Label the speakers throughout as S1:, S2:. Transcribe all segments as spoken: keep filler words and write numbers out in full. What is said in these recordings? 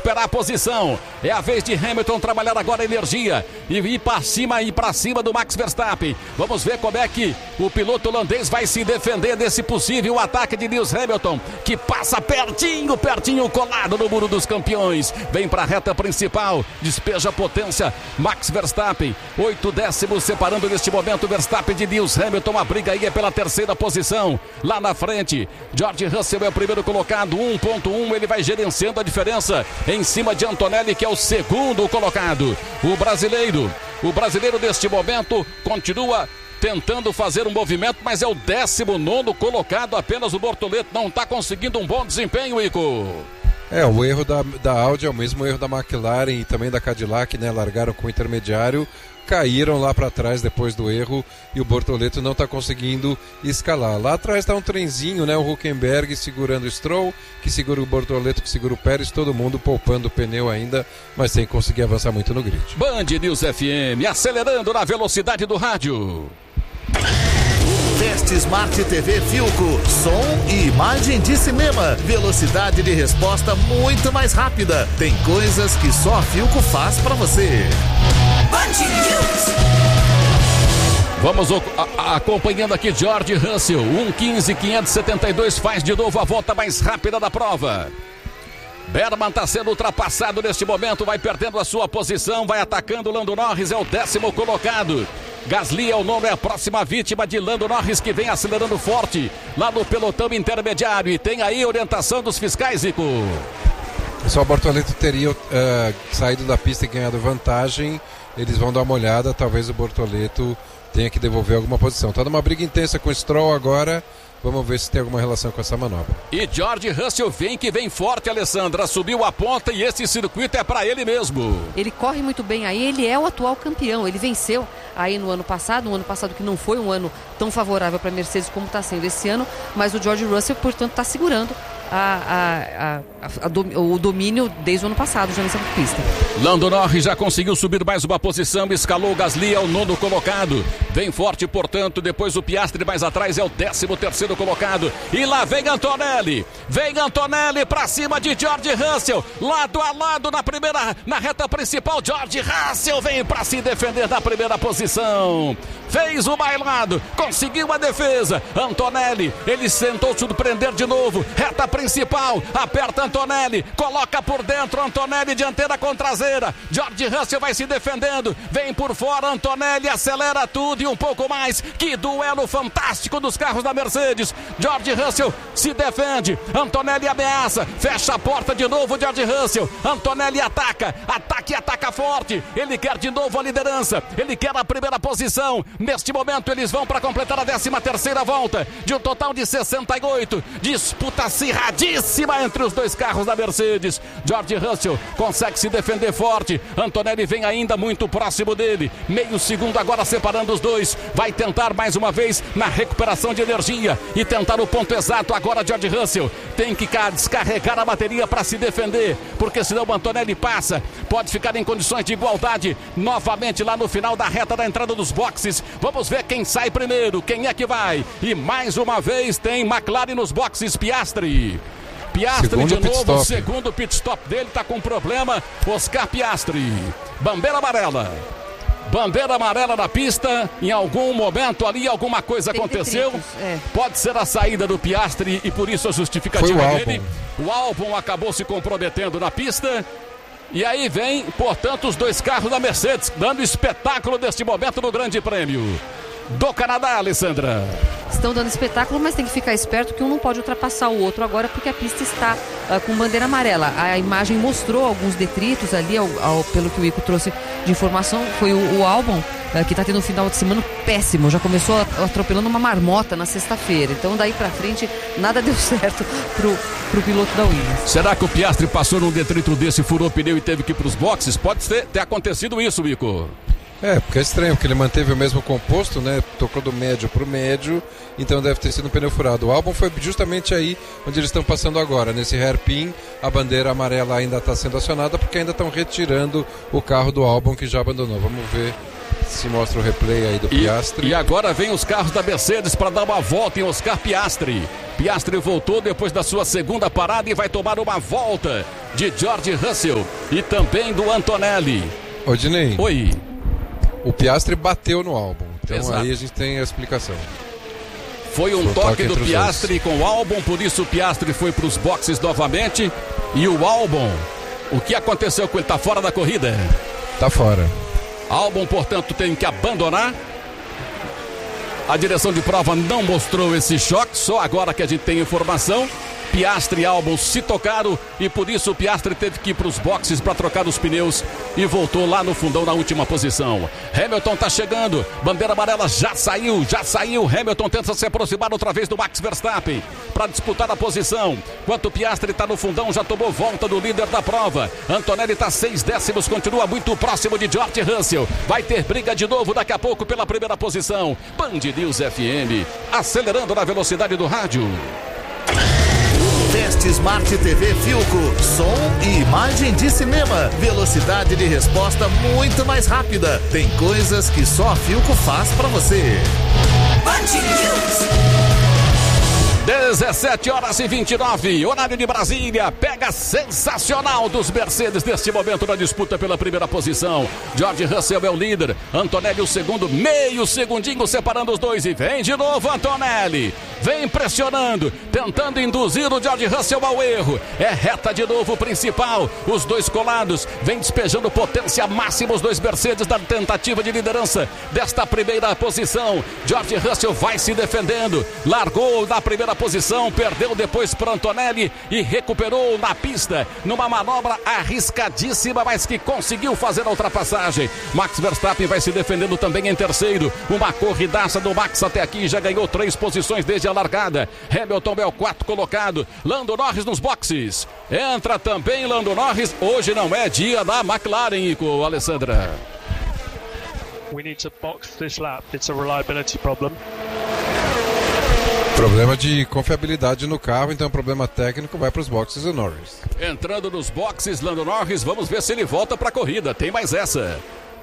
S1: recuperar a posição. É a vez de Hamilton trabalhar agora a energia e ir para cima e para cima do Max Verstappen. Vamos ver como é que o piloto holandês vai se defender desse possível ataque de Lewis Hamilton, que passa pertinho, pertinho colado no muro dos campeões. Vem para a reta principal, despeja potência. Max Verstappen, oito décimos separando neste momento Verstappen de Lewis Hamilton. A briga aí é pela terceira posição. Lá na frente, George Russell é o primeiro colocado, um ponto um, ele vai gerenciando a diferença em cima de Antonelli, que é o segundo colocado. O brasileiro, o brasileiro neste momento continua tentando fazer um movimento, mas é o décimo nono colocado, apenas o Bortoleto não está conseguindo um bom desempenho, Ico.
S2: É, o erro da, da Audi é o mesmo erro da McLaren e também da Cadillac, né? Largaram com o intermediário, caíram lá para trás depois do erro e o Bortoleto não está conseguindo escalar. Lá atrás está um trenzinho, né? O Hülkenberg segurando o Stroll, que segura o Bortoleto, que segura o Pérez, todo mundo poupando o pneu ainda, mas sem conseguir avançar muito no grid.
S1: Band News F M, acelerando na velocidade do rádio.
S3: Teste Smart T V Philco, som e imagem de cinema, velocidade de resposta muito mais rápida. Tem coisas que só a Philco faz pra você.
S1: Vamos o, a, acompanhando aqui George Russell, um quinze quinhentos e setenta e dois, faz de novo a volta mais rápida da prova. Berman está sendo ultrapassado neste momento, vai perdendo a sua posição, vai atacando Lando Norris, é o décimo colocado. Gasly é o nono, é a próxima vítima de Lando Norris, que vem acelerando forte lá no pelotão intermediário. E tem aí orientação dos fiscais, Zico.
S2: Só o Bortoleto teria uh, saído da pista e ganhado vantagem. Eles vão dar uma olhada, talvez o Bortoleto tenha que devolver alguma posição. Está numa briga intensa com o Stroll agora. Vamos ver se tem alguma relação com essa manobra.
S1: E George Russell vem que vem forte, Alessandra. Subiu a ponta e esse circuito é para ele mesmo.
S4: Ele corre muito bem aí, ele é o atual campeão. Ele venceu aí no ano passado, um ano passado que não foi um ano tão favorável para a Mercedes como está sendo esse ano. Mas o George Russell, portanto, está segurando a, a, a, a, a, o domínio desde o ano passado, já nessa pista.
S1: Lando Norris já conseguiu subir mais uma posição, escalou o Gasly, é o nono colocado. Vem forte, portanto, depois o Piastri mais atrás é o décimo terceiro colocado. E lá vem Antonelli, vem Antonelli pra cima de George Russell, lado a lado na primeira, na reta principal. George Russell vem pra se defender da primeira posição. Fez o bailado, conseguiu a defesa. Antonelli, ele tentou surpreender de novo. Reta principal, aperta Antonelli, coloca por dentro Antonelli, dianteira com traseira. George Russell vai se defendendo, vem por fora Antonelli, acelera tudo e um pouco mais. Que duelo fantástico dos carros da Mercedes. George Russell se defende, Antonelli ameaça, fecha a porta de novo. George Russell, Antonelli ataca, ataca e ataca forte. Ele quer de novo a liderança, ele quer a primeira posição. Neste momento eles vão para completar a décima terceira volta, de um total de sessenta e oito. Disputa acirradíssima entre os dois carros da Mercedes. George Russell consegue se defender forte, Antonelli vem ainda muito próximo dele, meio segundo agora separando os dois. Vai tentar mais uma vez na recuperação de energia e tentar o ponto exato agora. George Russell tem que descarregar a bateria para se defender, porque senão o Antonelli passa, pode ficar em condições de igualdade novamente lá no final da reta da entrada dos boxes. Vamos ver quem sai primeiro, quem é que vai. E mais uma vez tem McLaren nos boxes. Piastri Piastri segundo de novo, segundo pit stop dele, tá com problema. Oscar Piastri, bandeira amarela. Bandeira amarela na pista. Em algum momento ali alguma coisa tem aconteceu. É. Pode ser a saída do Piastri e por isso a justificativa dele. O Albon acabou se comprometendo na pista. E aí vem, portanto, os dois carros da Mercedes dando espetáculo neste momento no Grande Prêmio do Canadá, Alessandra.
S4: Estão dando espetáculo, mas tem que ficar esperto que um não pode ultrapassar o outro agora, porque a pista está uh, com bandeira amarela. A imagem mostrou alguns detritos ali, ao, ao, pelo que o Ico trouxe de informação. Foi o, o Albon uh, que está tendo um final de semana péssimo, já começou atropelando uma marmota na sexta-feira. Então daí pra frente nada deu certo pro, pro piloto da Williams.
S1: Será que o Piastri passou num detrito desse, furou o pneu e teve que ir pros boxes? Pode ter, ter acontecido isso, Ico.
S2: É, porque é estranho, porque ele manteve o mesmo composto, né? Tocou do médio pro médio, então deve ter sido um pneu furado. O Albon foi justamente aí onde eles estão passando agora, nesse hairpin. A bandeira amarela ainda está sendo acionada, porque ainda estão retirando o carro do Albon, que já abandonou. Vamos ver se mostra o replay aí do
S1: e,
S2: Piastri.
S1: E agora vem os carros da Mercedes para dar uma volta em Oscar Piastri. Piastri voltou depois da sua segunda parada e vai tomar uma volta de George Russell e também do Antonelli.
S2: Ô, Dinei.
S1: Oi.
S2: O Piastri bateu no álbum. Então
S1: Exato.
S2: Aí a gente tem a explicação.
S1: Foi um
S2: Foi
S1: toque,
S2: toque
S1: do Piastri com o Albon, por isso o Piastri foi para os boxes novamente. E o Albon, o que aconteceu com ele? Está fora da corrida?
S2: Tá fora.
S1: Albon, portanto, tem que abandonar. A direção de prova não mostrou esse choque, só agora que a gente tem informação. Piastri e Albon se tocaram e por isso o Piastri teve que ir para os boxes para trocar os pneus e voltou lá no fundão na última posição. Hamilton está chegando, bandeira amarela já saiu, já saiu. Hamilton tenta se aproximar outra vez do Max Verstappen para disputar a posição. Enquanto o Piastri está no fundão, já tomou volta do líder da prova. Antonelli está seis décimos, continua muito próximo de George Russell. Vai ter briga de novo daqui a pouco pela primeira posição. Band News F M, acelerando na velocidade do rádio.
S3: Teste Smart T V Filco, som e imagem de cinema, velocidade de resposta muito mais rápida. Tem coisas que só a Filco faz pra você.
S1: dezessete horas e vinte e nove, horário de Brasília. Pega sensacional dos Mercedes neste momento na disputa pela primeira posição. George Russell é o líder, Antonelli o segundo, meio segundinho separando os dois e vem de novo Antonelli. Vem pressionando, tentando induzir o George Russell ao erro. É reta de novo o principal, os dois colados, vem despejando potência máxima os dois Mercedes da tentativa de liderança desta primeira posição. George Russell vai se defendendo, largou na primeira posição, perdeu depois para Antonelli e recuperou na pista numa manobra arriscadíssima, mas que conseguiu fazer a ultrapassagem. Max Verstappen vai se defendendo também em terceiro, uma corridaça do Max até aqui, já ganhou três posições desde a largada. Hamilton é o quarto colocado, Lando Norris nos boxes, entra também Lando Norris. Hoje não é dia da McLaren, Ico, Alessandra.
S5: We need to box this lap. It's a reliability problem.
S2: Problema de confiabilidade no carro, então problema técnico, vai para os boxes do Norris.
S1: Entrando nos boxes, Lando Norris, vamos ver se ele volta para a corrida. Tem mais essa.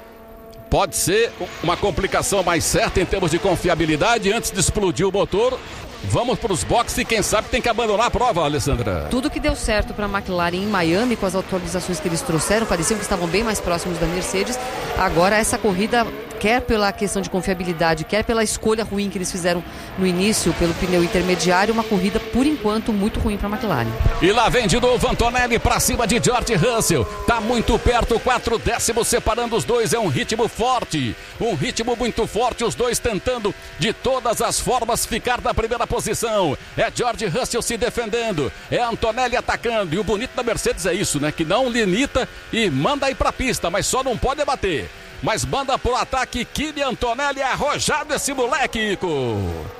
S1: Pode ser uma complicação mais certa em termos de confiabilidade antes de explodir o motor. Vamos para os boxes e quem sabe tem que abandonar a prova, Alessandra.
S4: Tudo que deu certo para a McLaren em Miami com as atualizações que eles trouxeram, pareciam que estavam bem mais próximos da Mercedes. Agora essa corrida, quer pela questão de confiabilidade, quer pela escolha ruim que eles fizeram no início, pelo pneu intermediário, uma corrida por enquanto muito ruim para a McLaren.
S1: E lá vem de novo Antonelli para cima de George Russell. Tá muito perto, quatro décimos separando os dois, é um ritmo forte. Um ritmo muito forte, os dois tentando de todas as formas ficar na primeira posição. É George Russell se defendendo, é Antonelli atacando. E o bonito da Mercedes é isso, né? Que não limita e manda ir para a pista, mas só não pode bater. Mas manda pro ataque Kimi Antonelli, arrojado esse moleque, Ico.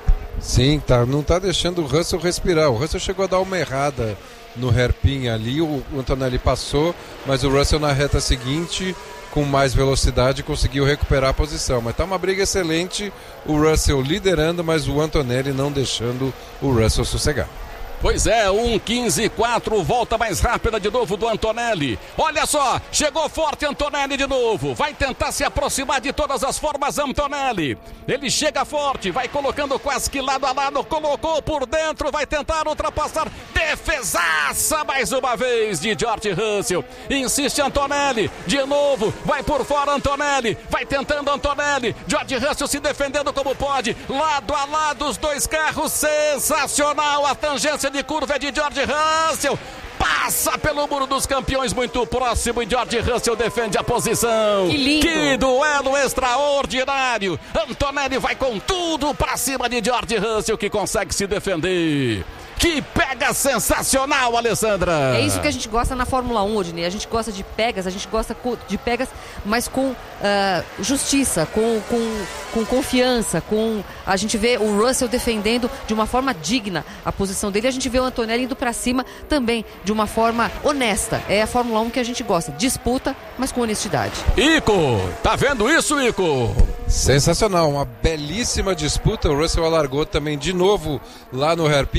S2: Sim, tá, não tá deixando o Russell respirar. O Russell chegou a dar uma errada no hairpin ali, o, o Antonelli passou, mas o Russell na reta seguinte, com mais velocidade, conseguiu recuperar a posição. Mas tá uma briga excelente, o Russell liderando, mas o Antonelli não deixando o Russell sossegar.
S1: Pois é, um quinze quatro, volta mais rápida de novo do Antonelli. Olha só, chegou forte Antonelli de novo. Vai tentar se aproximar de todas as formas Antonelli. Ele chega forte, vai colocando quase que lado a lado, colocou por dentro, vai tentar ultrapassar. Defesaça mais uma vez de George Russell. Insiste Antonelli, de novo, vai por fora Antonelli, vai tentando Antonelli. George Russell se defendendo como pode, lado a lado os dois carros, sensacional a tangência de curva é de George Russell, passa pelo muro dos campeões muito próximo e George Russell defende a posição.
S4: Que lindo!
S1: Que duelo extraordinário! Antonelli vai com tudo pra cima de George Russell, que consegue se defender. Que pega sensacional, Alessandra!
S4: É isso que a gente gosta na Fórmula um, Odinei. A gente gosta de pegas, a gente gosta de pegas, mas com uh, justiça, com, com, com confiança, com... A gente vê o Russell defendendo de uma forma digna a posição dele, a gente vê o Antonelli indo pra cima também de uma forma honesta. É a Fórmula um que a gente gosta. Disputa, mas com honestidade.
S1: Ico, tá vendo isso, Ico?
S2: Sensacional, uma belíssima disputa. O Russell alargou também de novo lá no hairpin. O Russell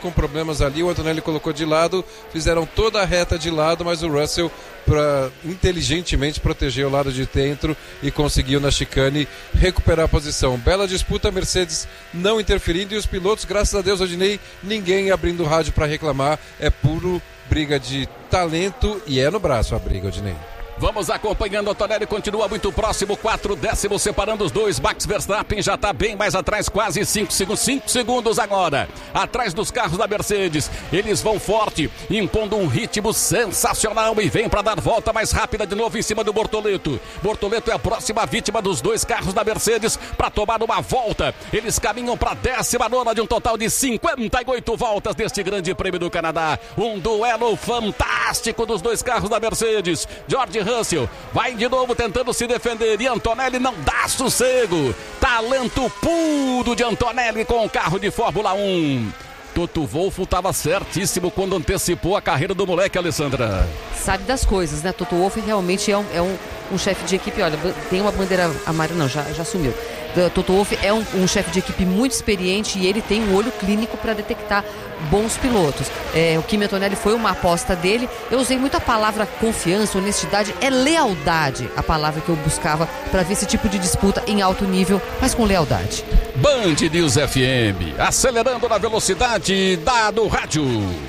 S2: com problemas ali, o Antonelli colocou de lado, fizeram toda a reta de lado, mas o Russell pra, inteligentemente protegeu o lado de dentro e conseguiu na chicane recuperar a posição. Bela disputa, a Mercedes não interferindo e os pilotos, graças a Deus, Odinei, ninguém abrindo o rádio para reclamar, é puro briga de talento e é no braço a briga, Odinei.
S1: Vamos acompanhando, Antonelli continua muito próximo, quatro décimos separando os dois. Max Verstappen já está bem mais atrás, quase cinco segundos, cinco segundos agora, atrás dos carros da Mercedes. Eles vão forte, impondo um ritmo sensacional e vem para dar volta mais rápida de novo em cima do Bortoleto. Bortoleto é a próxima vítima dos dois carros da Mercedes para tomar uma volta. Eles caminham para a décima nona de um total de cinquenta e oito voltas deste Grande Prêmio do Canadá. Um duelo fantástico dos dois carros da Mercedes. George Russell vai de novo tentando se defender e Antonelli não dá sossego. Talento puro de Antonelli com o carro de Fórmula um. Toto Wolff estava certíssimo quando antecipou a carreira do moleque, Alessandra.
S4: Sabe das coisas, né? Toto Wolff realmente é um, é um, um chefe de equipe. Olha, tem uma bandeira amarela, não, já, já sumiu. Toto Wolff é um, um chefe de equipe muito experiente e ele tem um olho clínico para detectar bons pilotos. É, o Kimi Antonelli foi uma aposta dele. Eu usei muito a palavra confiança, honestidade, é lealdade a palavra que eu buscava para ver esse tipo de disputa em alto nível, mas com lealdade.
S1: Band News F M, acelerando na velocidade da do rádio.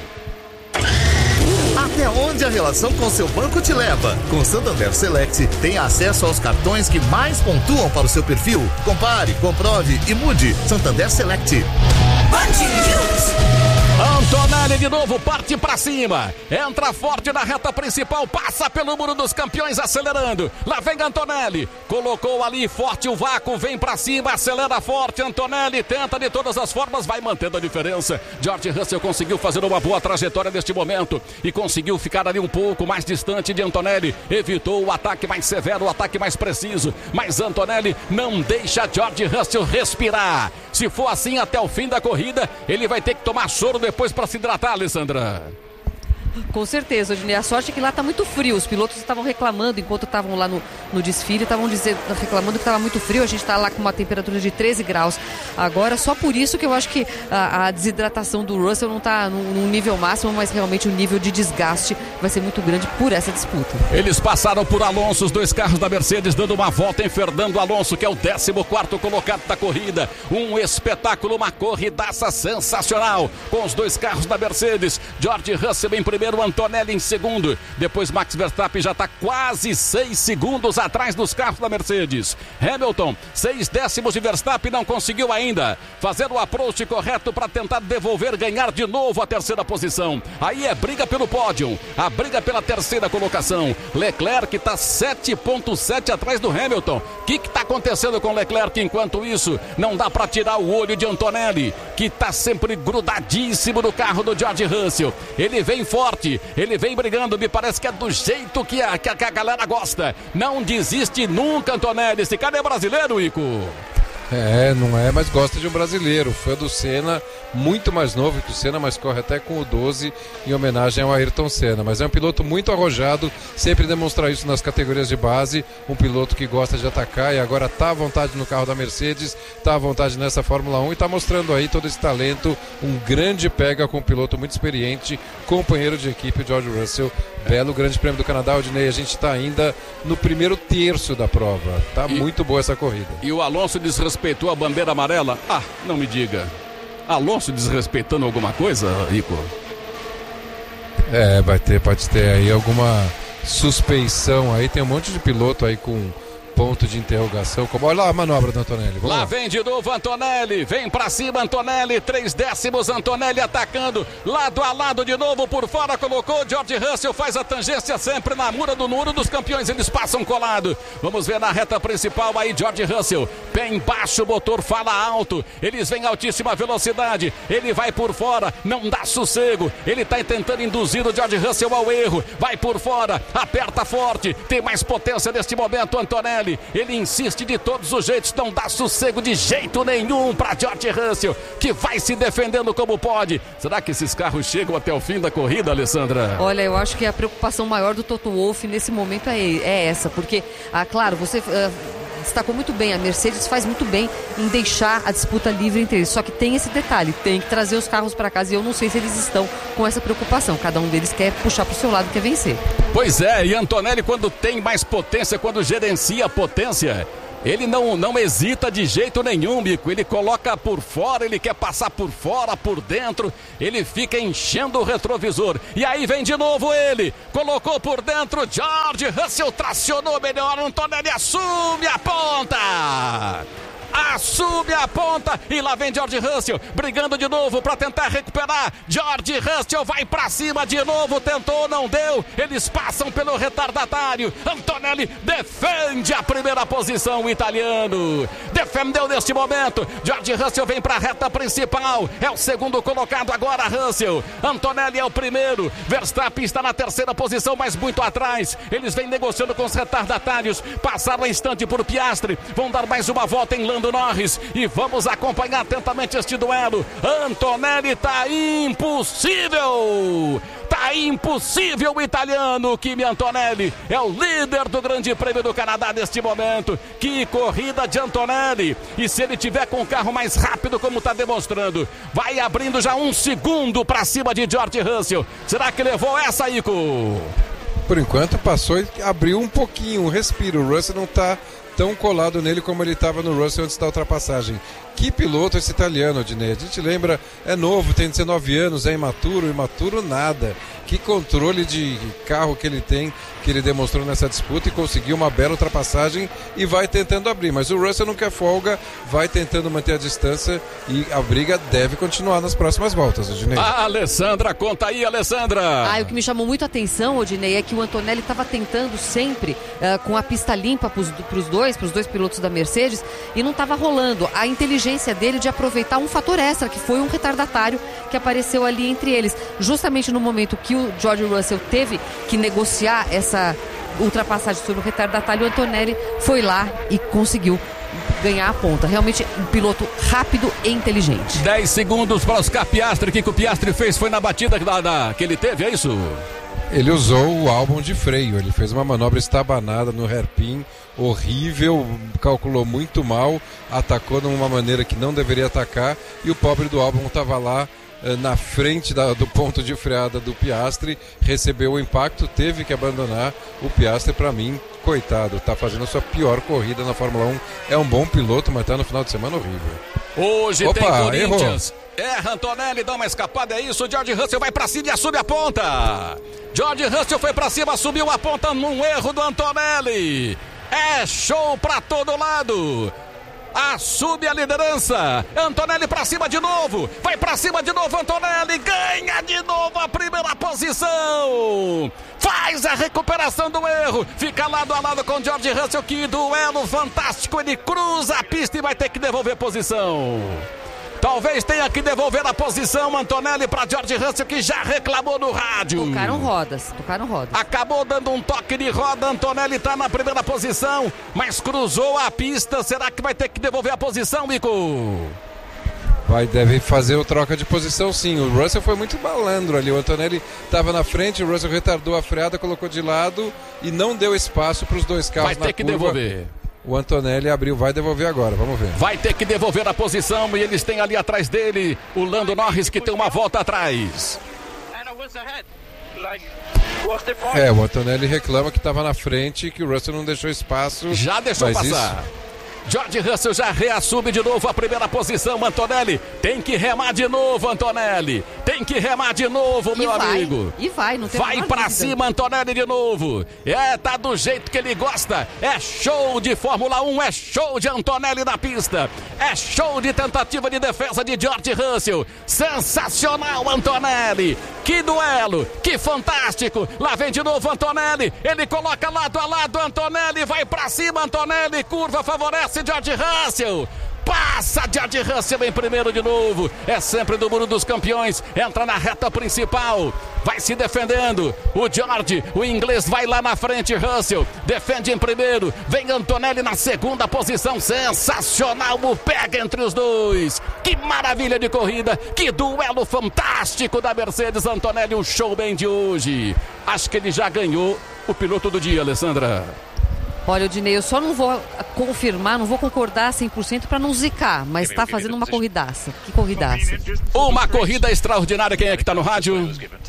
S3: Até onde a relação com seu banco te leva? Com o Santander Select, tem acesso aos cartões que mais pontuam para o seu perfil. Compare, comprove e mude. Santander Select.
S1: Band News. Antonelli de novo, parte pra cima, entra forte na reta principal, passa pelo Muro dos Campeões acelerando, lá vem Antonelli, colocou ali forte o vácuo, vem pra cima, acelera forte, Antonelli tenta de todas as formas, vai mantendo a diferença. George Russell conseguiu fazer uma boa trajetória neste momento e conseguiu ficar ali um pouco mais distante de Antonelli, evitou o ataque mais severo, o ataque mais preciso, mas Antonelli não deixa George Russell respirar. Se for assim até o fim da corrida, ele vai ter que tomar soro depois para se hidratar, Alessandra.
S4: Com certeza, Odinei. A sorte é que lá está muito frio. Os pilotos estavam reclamando enquanto estavam lá no, no desfile, estavam reclamando que estava muito frio. A gente está lá com uma temperatura de treze graus. Agora, só por isso que eu acho que a, a desidratação do Russell não está num, num nível máximo, mas realmente o nível de desgaste vai ser muito grande por essa disputa.
S1: Eles passaram por Alonso, os dois carros da Mercedes dando uma volta em Fernando Alonso, que é o décimo quarto colocado da corrida. Um espetáculo, uma corridaça sensacional com os dois carros da Mercedes. George Russell em primeiro, Antonelli em segundo, depois Max Verstappen já está quase seis segundos atrás dos carros da Mercedes. Hamilton, seis décimos de Verstappen, não conseguiu ainda fazer o approach correto para tentar devolver, ganhar de novo a terceira posição. Aí é briga pelo pódio, a briga pela terceira colocação. Leclerc está sete ponto sete atrás do Hamilton. O que está acontecendo com Leclerc? Enquanto isso, não dá para tirar o olho de Antonelli, que está sempre grudadíssimo no carro do George Russell. Ele vem forte, ele vem brigando, me parece que é do jeito que a, que a, que a galera gosta. Não desiste nunca, Antonelli. Esse cara é brasileiro, Ico?
S2: É, não é, mas gosta de um brasileiro. Fã do Senna, muito mais novo que o Senna, mas corre até com o doze em homenagem ao Ayrton Senna. Mas é um piloto muito arrojado, sempre demonstra isso nas categorias de base. Um piloto que gosta de atacar e agora está à vontade no carro da Mercedes, está à vontade nessa Fórmula um e está mostrando aí todo esse talento. Um grande pega com um piloto muito experiente, companheiro de equipe, o George Russell. Belo Grande Prêmio do Canadá, Odinei. A gente está ainda no primeiro terço da prova. Tá e, muito boa essa corrida.
S1: E o Alonso desrespeitou a bandeira amarela? Ah, não me diga. Alonso desrespeitando alguma coisa, Rico?
S2: É, vai ter, pode ter aí alguma suspeição aí. Tem um monte de piloto aí com ponto de interrogação. Como... Olha lá a manobra do Antonelli. Vamos
S1: lá,
S2: lá
S1: vem de novo Antonelli. Vem pra cima Antonelli. Três décimos Antonelli atacando. Lado a lado de novo por fora. Colocou George Russell. Faz a tangência sempre na mura do Muro dos Campeões. Eles passam colado. Vamos ver na reta principal aí George Russell. Pé embaixo, o motor fala alto. Eles vêm altíssima velocidade. Ele vai por fora. Não dá sossego. Ele tá tentando induzir o George Russell ao erro. Vai por fora. Aperta forte. Tem mais potência neste momento Antonelli. Ele insiste de todos os jeitos, não dá sossego de jeito nenhum para George Russell, que vai se defendendo como pode. Será que esses carros chegam até o fim da corrida, Alessandra?
S4: Olha, eu acho que a preocupação maior do Toto Wolff nesse momento é, é essa, porque, ah, claro, você... Uh... destacou muito bem. A Mercedes faz muito bem em deixar a disputa livre entre eles. Só que tem esse detalhe, tem que trazer os carros para casa e eu não sei se eles estão com essa preocupação. Cada um deles quer puxar para o seu lado, quer vencer.
S1: Pois é, e Antonelli, quando tem mais potência, quando gerencia a potência, ele não, não hesita de jeito nenhum, Mico. Ele coloca por fora, ele quer passar por fora, por dentro. Ele fica enchendo o retrovisor. E aí vem de novo ele. Colocou por dentro, George Russell tracionou melhor. Antonelli assume a ponta. Assume a ponta e lá vem George Russell brigando de novo para tentar recuperar. George Russell vai para cima de novo, tentou, não deu. Eles passam pelo retardatário. Antonelli defende a primeira posição, o italiano defendeu neste momento. George Russell vem para a reta principal, é o segundo colocado agora. Russell, Antonelli é o primeiro. Verstappen está na terceira posição, mas muito atrás. Eles vêm negociando com os retardatários. Passaram um instante por Piastri, vão dar mais uma volta em Lando Norris e vamos acompanhar atentamente este duelo. Antonelli tá impossível, tá impossível o italiano. Kimi Antonelli é o líder do Grande Prêmio do Canadá neste momento. Que corrida de Antonelli, e se ele tiver com o carro mais rápido como está demonstrando, vai abrindo já um segundo para cima de George Russell. Será que levou essa, Ico?
S2: Por enquanto passou e abriu um pouquinho, um respiro. O Russell não está tão colado nele como ele estava no Russell antes da ultrapassagem. Que piloto esse italiano, Dinei. A gente lembra, é novo, tem dezenove anos, é imaturo, imaturo nada. Que controle de carro que ele tem, que ele demonstrou nessa disputa e conseguiu uma bela ultrapassagem e vai tentando abrir. Mas o Russell não quer folga, vai tentando manter a distância e a briga deve continuar nas próximas voltas, Dinei.
S1: Ah, Alessandra, conta aí, Alessandra.
S4: Ah, o que me chamou muito a atenção, Odinei, é que o Antonelli estava tentando sempre uh, com a pista limpa para os dois, para os dois pilotos da Mercedes, e não estava rolando. A inteligência dele de aproveitar um fator extra, que foi um retardatário que apareceu ali entre eles. Justamente no momento que o George Russell teve que negociar essa ultrapassagem sobre o retardatário, o Antonelli foi lá e conseguiu ganhar a ponta. Realmente um piloto rápido e inteligente.
S1: dez segundos para Oscar Piastri. O que, que o Piastri fez foi na batida da, da, que ele teve, é isso?
S2: Ele usou o álbum de freio, ele fez uma manobra estabanada no hairpin, horrível, calculou muito mal, atacou de uma maneira que não deveria atacar e o pobre do álbum estava lá eh, na frente da, do ponto de freada do Piastri, recebeu o impacto, teve que abandonar. O Piastri, para mim, coitado, está fazendo a sua pior corrida na Fórmula um, é um bom piloto, mas está no final de semana horrível.
S1: Hoje
S2: Opa,
S1: tem Corinthians.
S2: Errou.
S1: Erra Antonelli, dá uma escapada, é isso. George Russell vai pra cima e assume a ponta. George Russell foi pra cima, assumiu a ponta num erro do Antonelli. É show pra todo lado. Assume a liderança. Antonelli pra cima de novo. Vai pra cima de novo, Antonelli. Ganha de novo a primeira posição. Faz a recuperação do erro. Fica lado a lado com George Russell. Que duelo fantástico. Ele cruza a pista e vai ter que devolver posição. Talvez tenha que devolver a posição, Antonelli, para George Russell, que já reclamou no rádio.
S4: Tocaram rodas, tocaram rodas.
S1: Acabou dando um toque de roda, Antonelli está na primeira posição, mas cruzou a pista. Será que vai ter que devolver a posição, Mico?
S2: Vai, deve fazer o troca de posição, sim. O Russell foi muito malandro ali. O Antonelli estava na frente, o Russell retardou a freada, colocou de lado e não deu espaço para os dois carros na curva.
S1: Vai ter que devolver.
S2: O Antonelli abriu, vai devolver agora, vamos ver.
S1: Vai ter que devolver a posição e eles têm ali atrás dele o Lando Norris, que tem uma volta atrás.
S2: É, o Antonelli reclama que estava na frente, que o Russell não deixou espaço.
S1: Já deixou passar. Isso... George Russell já reassume de novo a primeira posição. Antonelli tem que remar de novo, Antonelli. Tem que remar de novo, meu
S4: e vai,
S1: amigo.
S4: E vai, não tem
S1: Vai pra cima, Antonelli, de novo. É, tá do jeito que ele gosta. É show de Fórmula um, é show de Antonelli na pista. É show de tentativa de defesa de George Russell. Sensacional, Antonelli. Que duelo, que fantástico. Lá vem de novo Antonelli. Ele coloca lado a lado, Antonelli. Vai pra cima, Antonelli. Curva favorece George Russell. Passa George Russell em primeiro de novo. É sempre do muro dos campeões. Entra na reta principal. Vai se defendendo. O George, o inglês, vai lá na frente. Russell defende em primeiro. Vem Antonelli na segunda posição. Sensacional o pega entre os dois. Que maravilha de corrida. Que duelo fantástico da Mercedes. Antonelli, um show bem de hoje. Acho que ele já ganhou o piloto do dia, Alessandra.
S4: Olha, Odinei, eu só não vou confirmar, não vou concordar cem por cento para não zicar, mas está fazendo uma corridaça. Que corridaça.
S1: Uma corrida extraordinária. Quem é que está no rádio?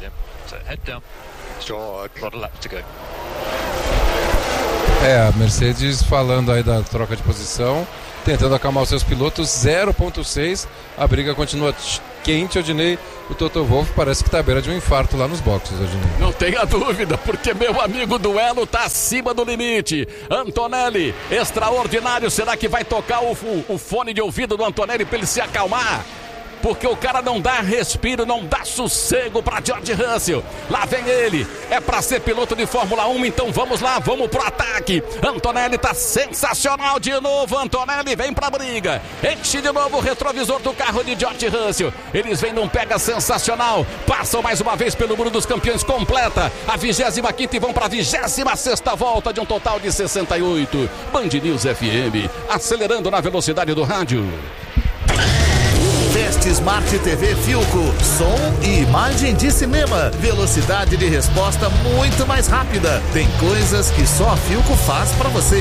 S2: É, a Mercedes falando aí da troca de posição, tentando acalmar os seus pilotos, zero ponto seis, a briga continua quente, Odinei. O Toto Wolff parece que está à beira de um infarto lá nos boxes, Odinei.
S1: Não tenha dúvida, porque meu amigo, o duelo está acima do limite. Antonelli, extraordinário, será que vai tocar o, o fone de ouvido do Antonelli para ele se acalmar? Porque o cara não dá respiro, não dá sossego para George Russell. Lá vem ele, é para ser piloto de Fórmula um, então vamos lá, vamos pro ataque. Antonelli tá sensacional de novo, Antonelli vem pra briga. Enche de novo o retrovisor do carro de George Russell. Eles vêm num pega sensacional, passam mais uma vez pelo muro dos campeões, completa a vigésima quinta e vão pra vigésima sexta volta de um total de sessenta e oito. Band News F M, acelerando na velocidade do rádio.
S3: Teste Smart T V Filco, som e imagem de cinema, velocidade de resposta muito mais rápida. Tem coisas que só a Filco faz pra você.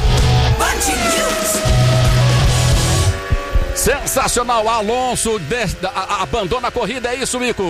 S1: Sensacional, Alonso de, a, a, abandona a corrida, é isso, Mico?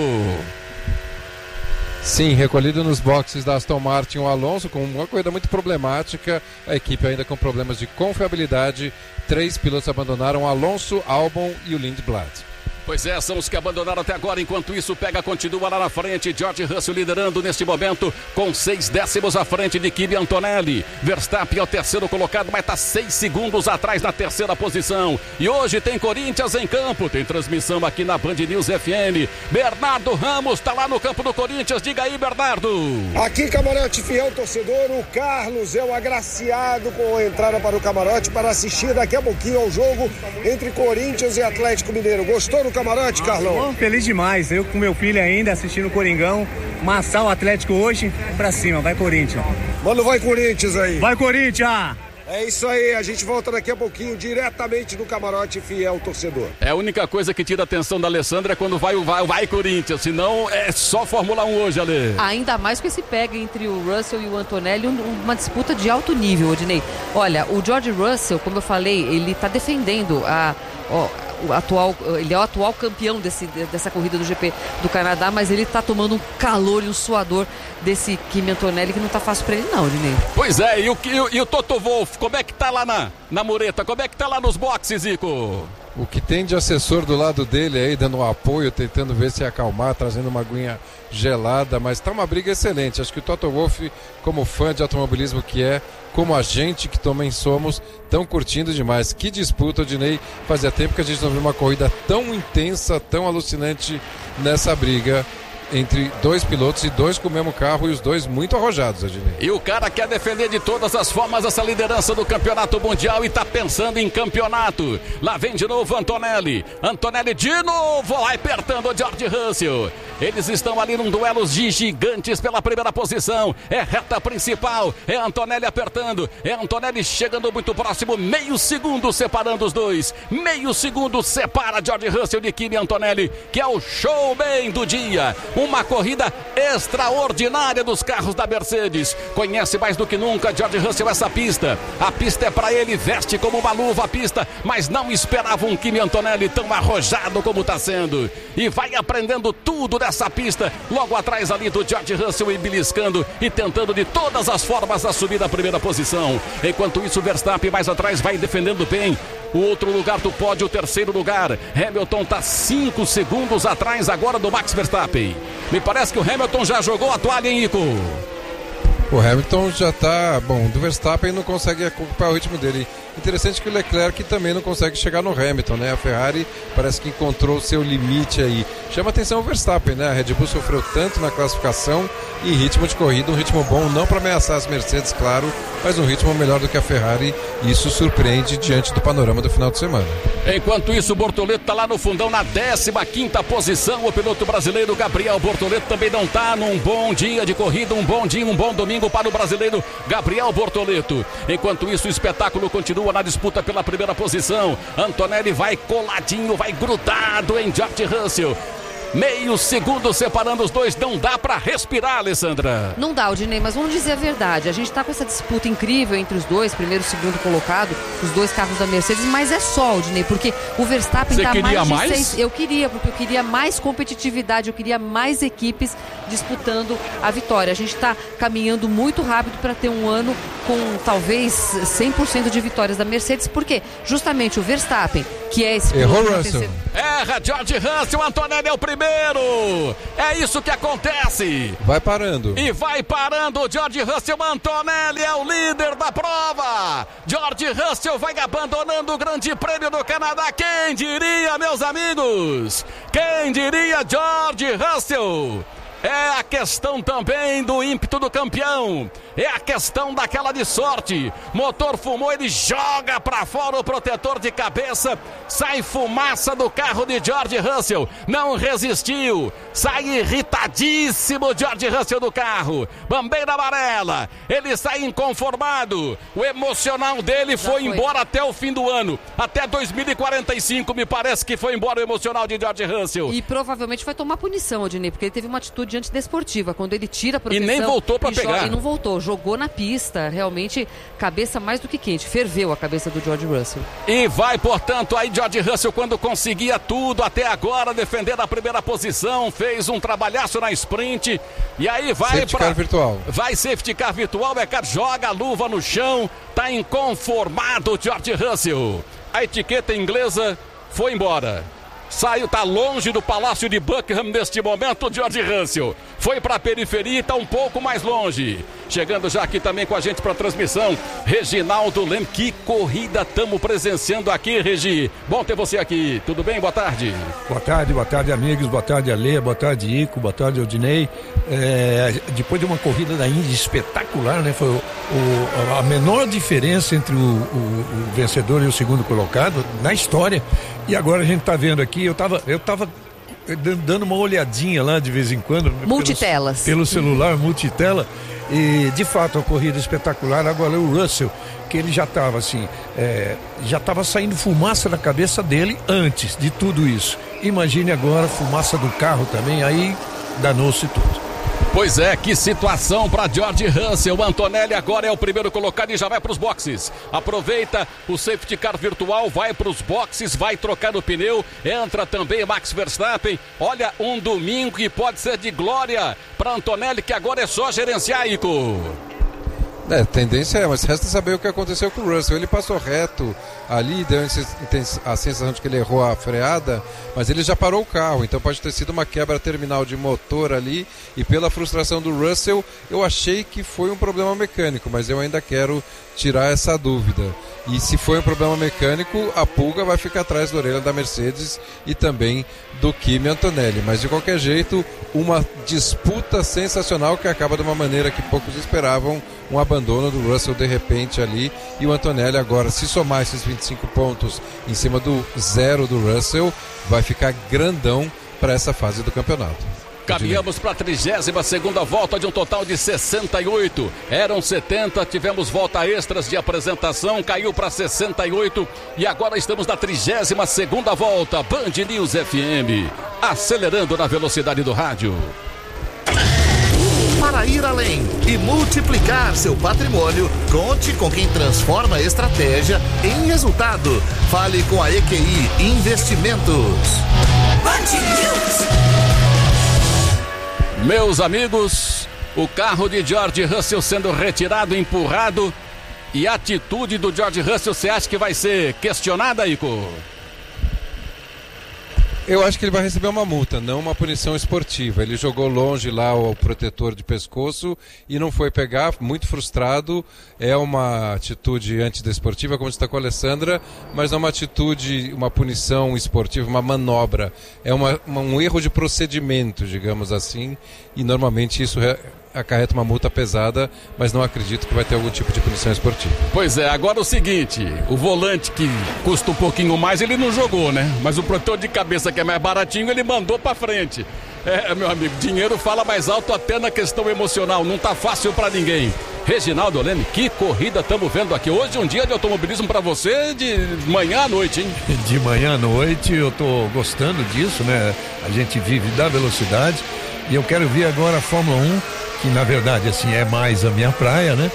S2: Sim, recolhido nos boxes da Aston Martin, o Alonso com uma corrida muito problemática, a equipe ainda com problemas de confiabilidade. Três pilotos abandonaram, Alonso, Albon e o Lindblad.
S1: Pois é, são os que abandonaram até agora. Enquanto isso, pega, continua lá na frente. George Russell liderando neste momento com seis décimos à frente de Kimi Antonelli. Verstappen é o terceiro colocado, mas está seis segundos atrás na terceira posição. E hoje tem Corinthians em campo. Tem transmissão aqui na Band News F M. Bernardo Ramos está lá no campo do Corinthians. Diga aí, Bernardo.
S6: Aqui, camarote fiel torcedor. O Carlos é o agraciado com a entrada para o camarote para assistir daqui a pouquinho ao jogo entre Corinthians e Atlético Mineiro. Gostou do camarote, Carlão?
S7: Feliz demais, eu com meu filho ainda assistindo o Coringão, massar o Atlético hoje, pra cima, vai Corinthians.
S6: Mano, vai Corinthians aí.
S7: Vai Corinthians!
S6: É isso aí, a gente volta daqui a pouquinho diretamente do camarote fiel torcedor.
S1: É a única coisa que tira a atenção da Alessandra é quando vai o vai, vai Corinthians, senão é só Fórmula um hoje, Ale.
S4: Ainda mais com esse pega entre o Russell e o Antonelli, uma disputa de alto nível, Odinei. Olha, o George Russell, como eu falei, ele tá defendendo a... Ó, o atual, ele é o atual campeão desse, dessa corrida do G P do Canadá, mas ele tá tomando um calor e um suador desse Kimi Antonelli que não tá fácil pra ele não, Dinei.
S1: Pois é, e o, e, o, e o Toto Wolff, como é que tá lá na, na mureta? Como é que tá lá nos boxes, Zico?
S2: O que tem de assessor do lado dele aí, dando um apoio, tentando ver se acalmar, trazendo uma aguinha gelada, mas tá uma briga excelente. Acho que o Toto Wolff, como fã de automobilismo que é, como a gente que também somos, estão curtindo demais. Que disputa, Odinei. Fazia tempo que a gente não viu uma corrida tão intensa, tão alucinante nessa briga entre dois pilotos e dois com o mesmo carro e os dois muito arrojados, Adinei.
S1: E o cara quer defender de todas as formas essa liderança do campeonato mundial e tá pensando em campeonato. Lá vem de novo Antonelli. Antonelli de novo, vai apertando o George Russell. Eles estão ali num duelo de gigantes pela primeira posição. É reta principal, é Antonelli apertando, é Antonelli chegando muito próximo, meio segundo separando os dois. Meio segundo separa George Russell de Kimi Antonelli, que é o showman do dia. Uma corrida extraordinária dos carros da Mercedes. Conhece mais do que nunca George Russell essa pista. A pista é para ele, veste como uma luva a pista, mas não esperava um Kimi Antonelli tão arrojado como está sendo. E vai aprendendo tudo dessa pista. Logo atrás ali do George Russell e beliscando e tentando de todas as formas assumir a primeira posição. Enquanto isso, Verstappen mais atrás vai defendendo bem o outro lugar do pódio, o terceiro lugar. Hamilton está cinco segundos atrás agora do Max Verstappen. Me parece que o Hamilton já jogou a toalha, hein, Ico?
S2: O Hamilton já está... Bom, do Verstappen não consegue acompanhar o ritmo dele. Interessante que o Leclerc também não consegue chegar no Hamilton, né? A Ferrari parece que encontrou o seu limite aí. Chama atenção o Verstappen, né? A Red Bull sofreu tanto na classificação e ritmo de corrida, um ritmo bom, não para ameaçar as Mercedes, claro, mas um ritmo melhor do que a Ferrari. E isso surpreende diante do panorama do final de semana.
S1: Enquanto isso, o Bortoleto está lá no fundão na décima quinta posição. O piloto brasileiro Gabriel Bortoleto também não está num bom dia de corrida, um bom dia, um bom domingo para o brasileiro Gabriel Bortoleto. Enquanto isso, o espetáculo continua na disputa pela primeira posição. Antonelli vai coladinho, vai grudado em George Russell. Meio segundo separando os dois, não dá pra respirar, Alessandra.
S4: Não dá, Odinei, mas vamos dizer a verdade. A gente tá com essa disputa incrível entre os dois, primeiro e segundo colocado, os dois carros da Mercedes, mas é só, Odinei, porque o Verstappen
S1: Você
S4: tá
S1: queria
S4: mais de
S1: mais?
S4: seis... Eu queria, porque eu queria mais competitividade, eu queria mais equipes disputando a vitória. A gente tá caminhando muito rápido para ter um ano com talvez cem por cento de vitórias da Mercedes, porque justamente o Verstappen, que é esse...
S2: Errou,
S4: piloto na
S2: Russell.
S4: terceira-
S1: Erra, George Russell, Antonelli é o primeiro. É isso que acontece.
S2: Vai parando.
S1: E vai parando o George Russell. Antonelli é o líder da prova. George Russell vai abandonando o Grande Prêmio do Canadá. Quem diria, meus amigos? Quem diria, George Russell? É a questão também do ímpeto do campeão. É a questão daquela de sorte. Motor fumou, ele joga pra fora o protetor de cabeça. Sai fumaça do carro de George Russell. Não resistiu. Sai irritadíssimo George Russell do carro. Bandeira amarela. Ele sai inconformado. O emocional dele foi,
S4: foi
S1: embora até o fim do ano. Até dois mil e quarenta e cinco me parece que foi embora o emocional de George Russell.
S4: E provavelmente vai tomar punição, Odinei, porque ele teve uma atitude antidesportiva, quando ele tira a proteção...
S1: E nem voltou pra
S4: e joga-
S1: pegar.
S4: E não voltou, jogou na pista, realmente, cabeça mais do que quente, ferveu a cabeça do George Russell.
S1: E vai, portanto, aí George Russell, quando conseguia tudo até agora, defender a primeira posição, fez um trabalhaço na sprint, e aí vai
S2: Safety
S1: para
S2: car virtual.
S1: Vai safety car virtual, Becar joga a luva no chão, tá inconformado o George Russell. A etiqueta inglesa foi embora. Saiu, tá longe do Palácio de Buckingham neste momento, George Russell. Foi para a periferia e tá um pouco mais longe. Chegando já aqui também com a gente para transmissão, Reginaldo Leme. Que corrida estamos presenciando aqui, Regi. Bom ter você aqui. Tudo bem? Boa tarde.
S8: Boa tarde, boa tarde, amigos. Boa tarde, Ale. Boa tarde, Ico. Boa tarde, Odinei. É, depois de uma corrida da Indy espetacular, né? Foi o, o, a menor diferença entre o, o, o vencedor e o segundo colocado na história. E agora a gente tá vendo aqui, eu tava, eu tava dando uma olhadinha lá de vez em quando.
S4: Multitelas.
S8: Pelo, pelo celular, multitela. E de fato a corrida espetacular. Agora o Russell, que ele já estava assim, é, já estava saindo fumaça da cabeça dele antes de tudo isso. Imagine agora fumaça do carro também, aí danou-se tudo.
S1: Pois é, que situação para George Russell. O Antonelli agora é o primeiro colocado e já vai para os boxes. Aproveita o safety car virtual, vai para os boxes, vai trocar o pneu. Entra também Max Verstappen. Olha, um domingo que pode ser de glória para Antonelli, que agora é só gerenciar, Ico.
S2: É, tendência é, mas resta saber o que aconteceu com o Russell. Ele passou reto ali, deu a sensação de que ele errou a freada, mas ele já parou o carro, então pode ter sido uma quebra terminal de motor ali, e pela frustração do Russell, eu achei que foi um problema mecânico, mas eu ainda quero tirar essa dúvida. E se foi um problema mecânico, a pulga vai ficar atrás da orelha da Mercedes e também do Kimi Antonelli. Mas de qualquer jeito, uma disputa sensacional que acaba de uma maneira que poucos esperavam, um abandono do Russell de repente ali, e o Antonelli agora, se somar esses vinte e cinco pontos em cima do zero do Russell, vai ficar grandão para essa fase do campeonato.
S1: Caminhamos para a trigésima segunda volta de um total de sessenta e oito. Eram setenta, tivemos volta extras de apresentação, caiu para sessenta e oito e agora estamos na trigésima segunda volta. Band News F M, acelerando na velocidade do rádio.
S3: Para ir além e multiplicar seu patrimônio, conte com quem transforma a estratégia em resultado. Fale com a E Q I Investimentos.
S9: Band News.
S1: Meus amigos, o carro de George Russell sendo retirado, empurrado, e a atitude do George Russell, você acha que vai ser questionada, Ico?
S2: Eu acho que ele vai receber uma multa, não uma punição esportiva. Ele jogou longe lá o protetor de pescoço e não foi pegar, muito frustrado. É uma atitude antidesportiva, como destacou a Alessandra, mas não é uma atitude, uma punição esportiva, uma manobra. É uma, uma, um erro de procedimento, digamos assim, e normalmente isso é, acarreta uma multa pesada, mas não acredito que vai ter algum tipo de punição esportiva.
S1: Pois é, agora o seguinte, o volante que custa um pouquinho mais, ele não jogou, né? Mas o protetor de cabeça que é mais baratinho, ele mandou pra frente. É, meu amigo, dinheiro fala mais alto até na questão emocional, não tá fácil pra ninguém. Reginaldo Leme, que corrida estamos vendo aqui. Hoje um dia de automobilismo para você de manhã à noite, hein?
S8: De manhã à noite, eu tô gostando disso, né? A gente vive da velocidade e eu quero ver agora a Fórmula um, que na verdade assim é mais a minha praia, né?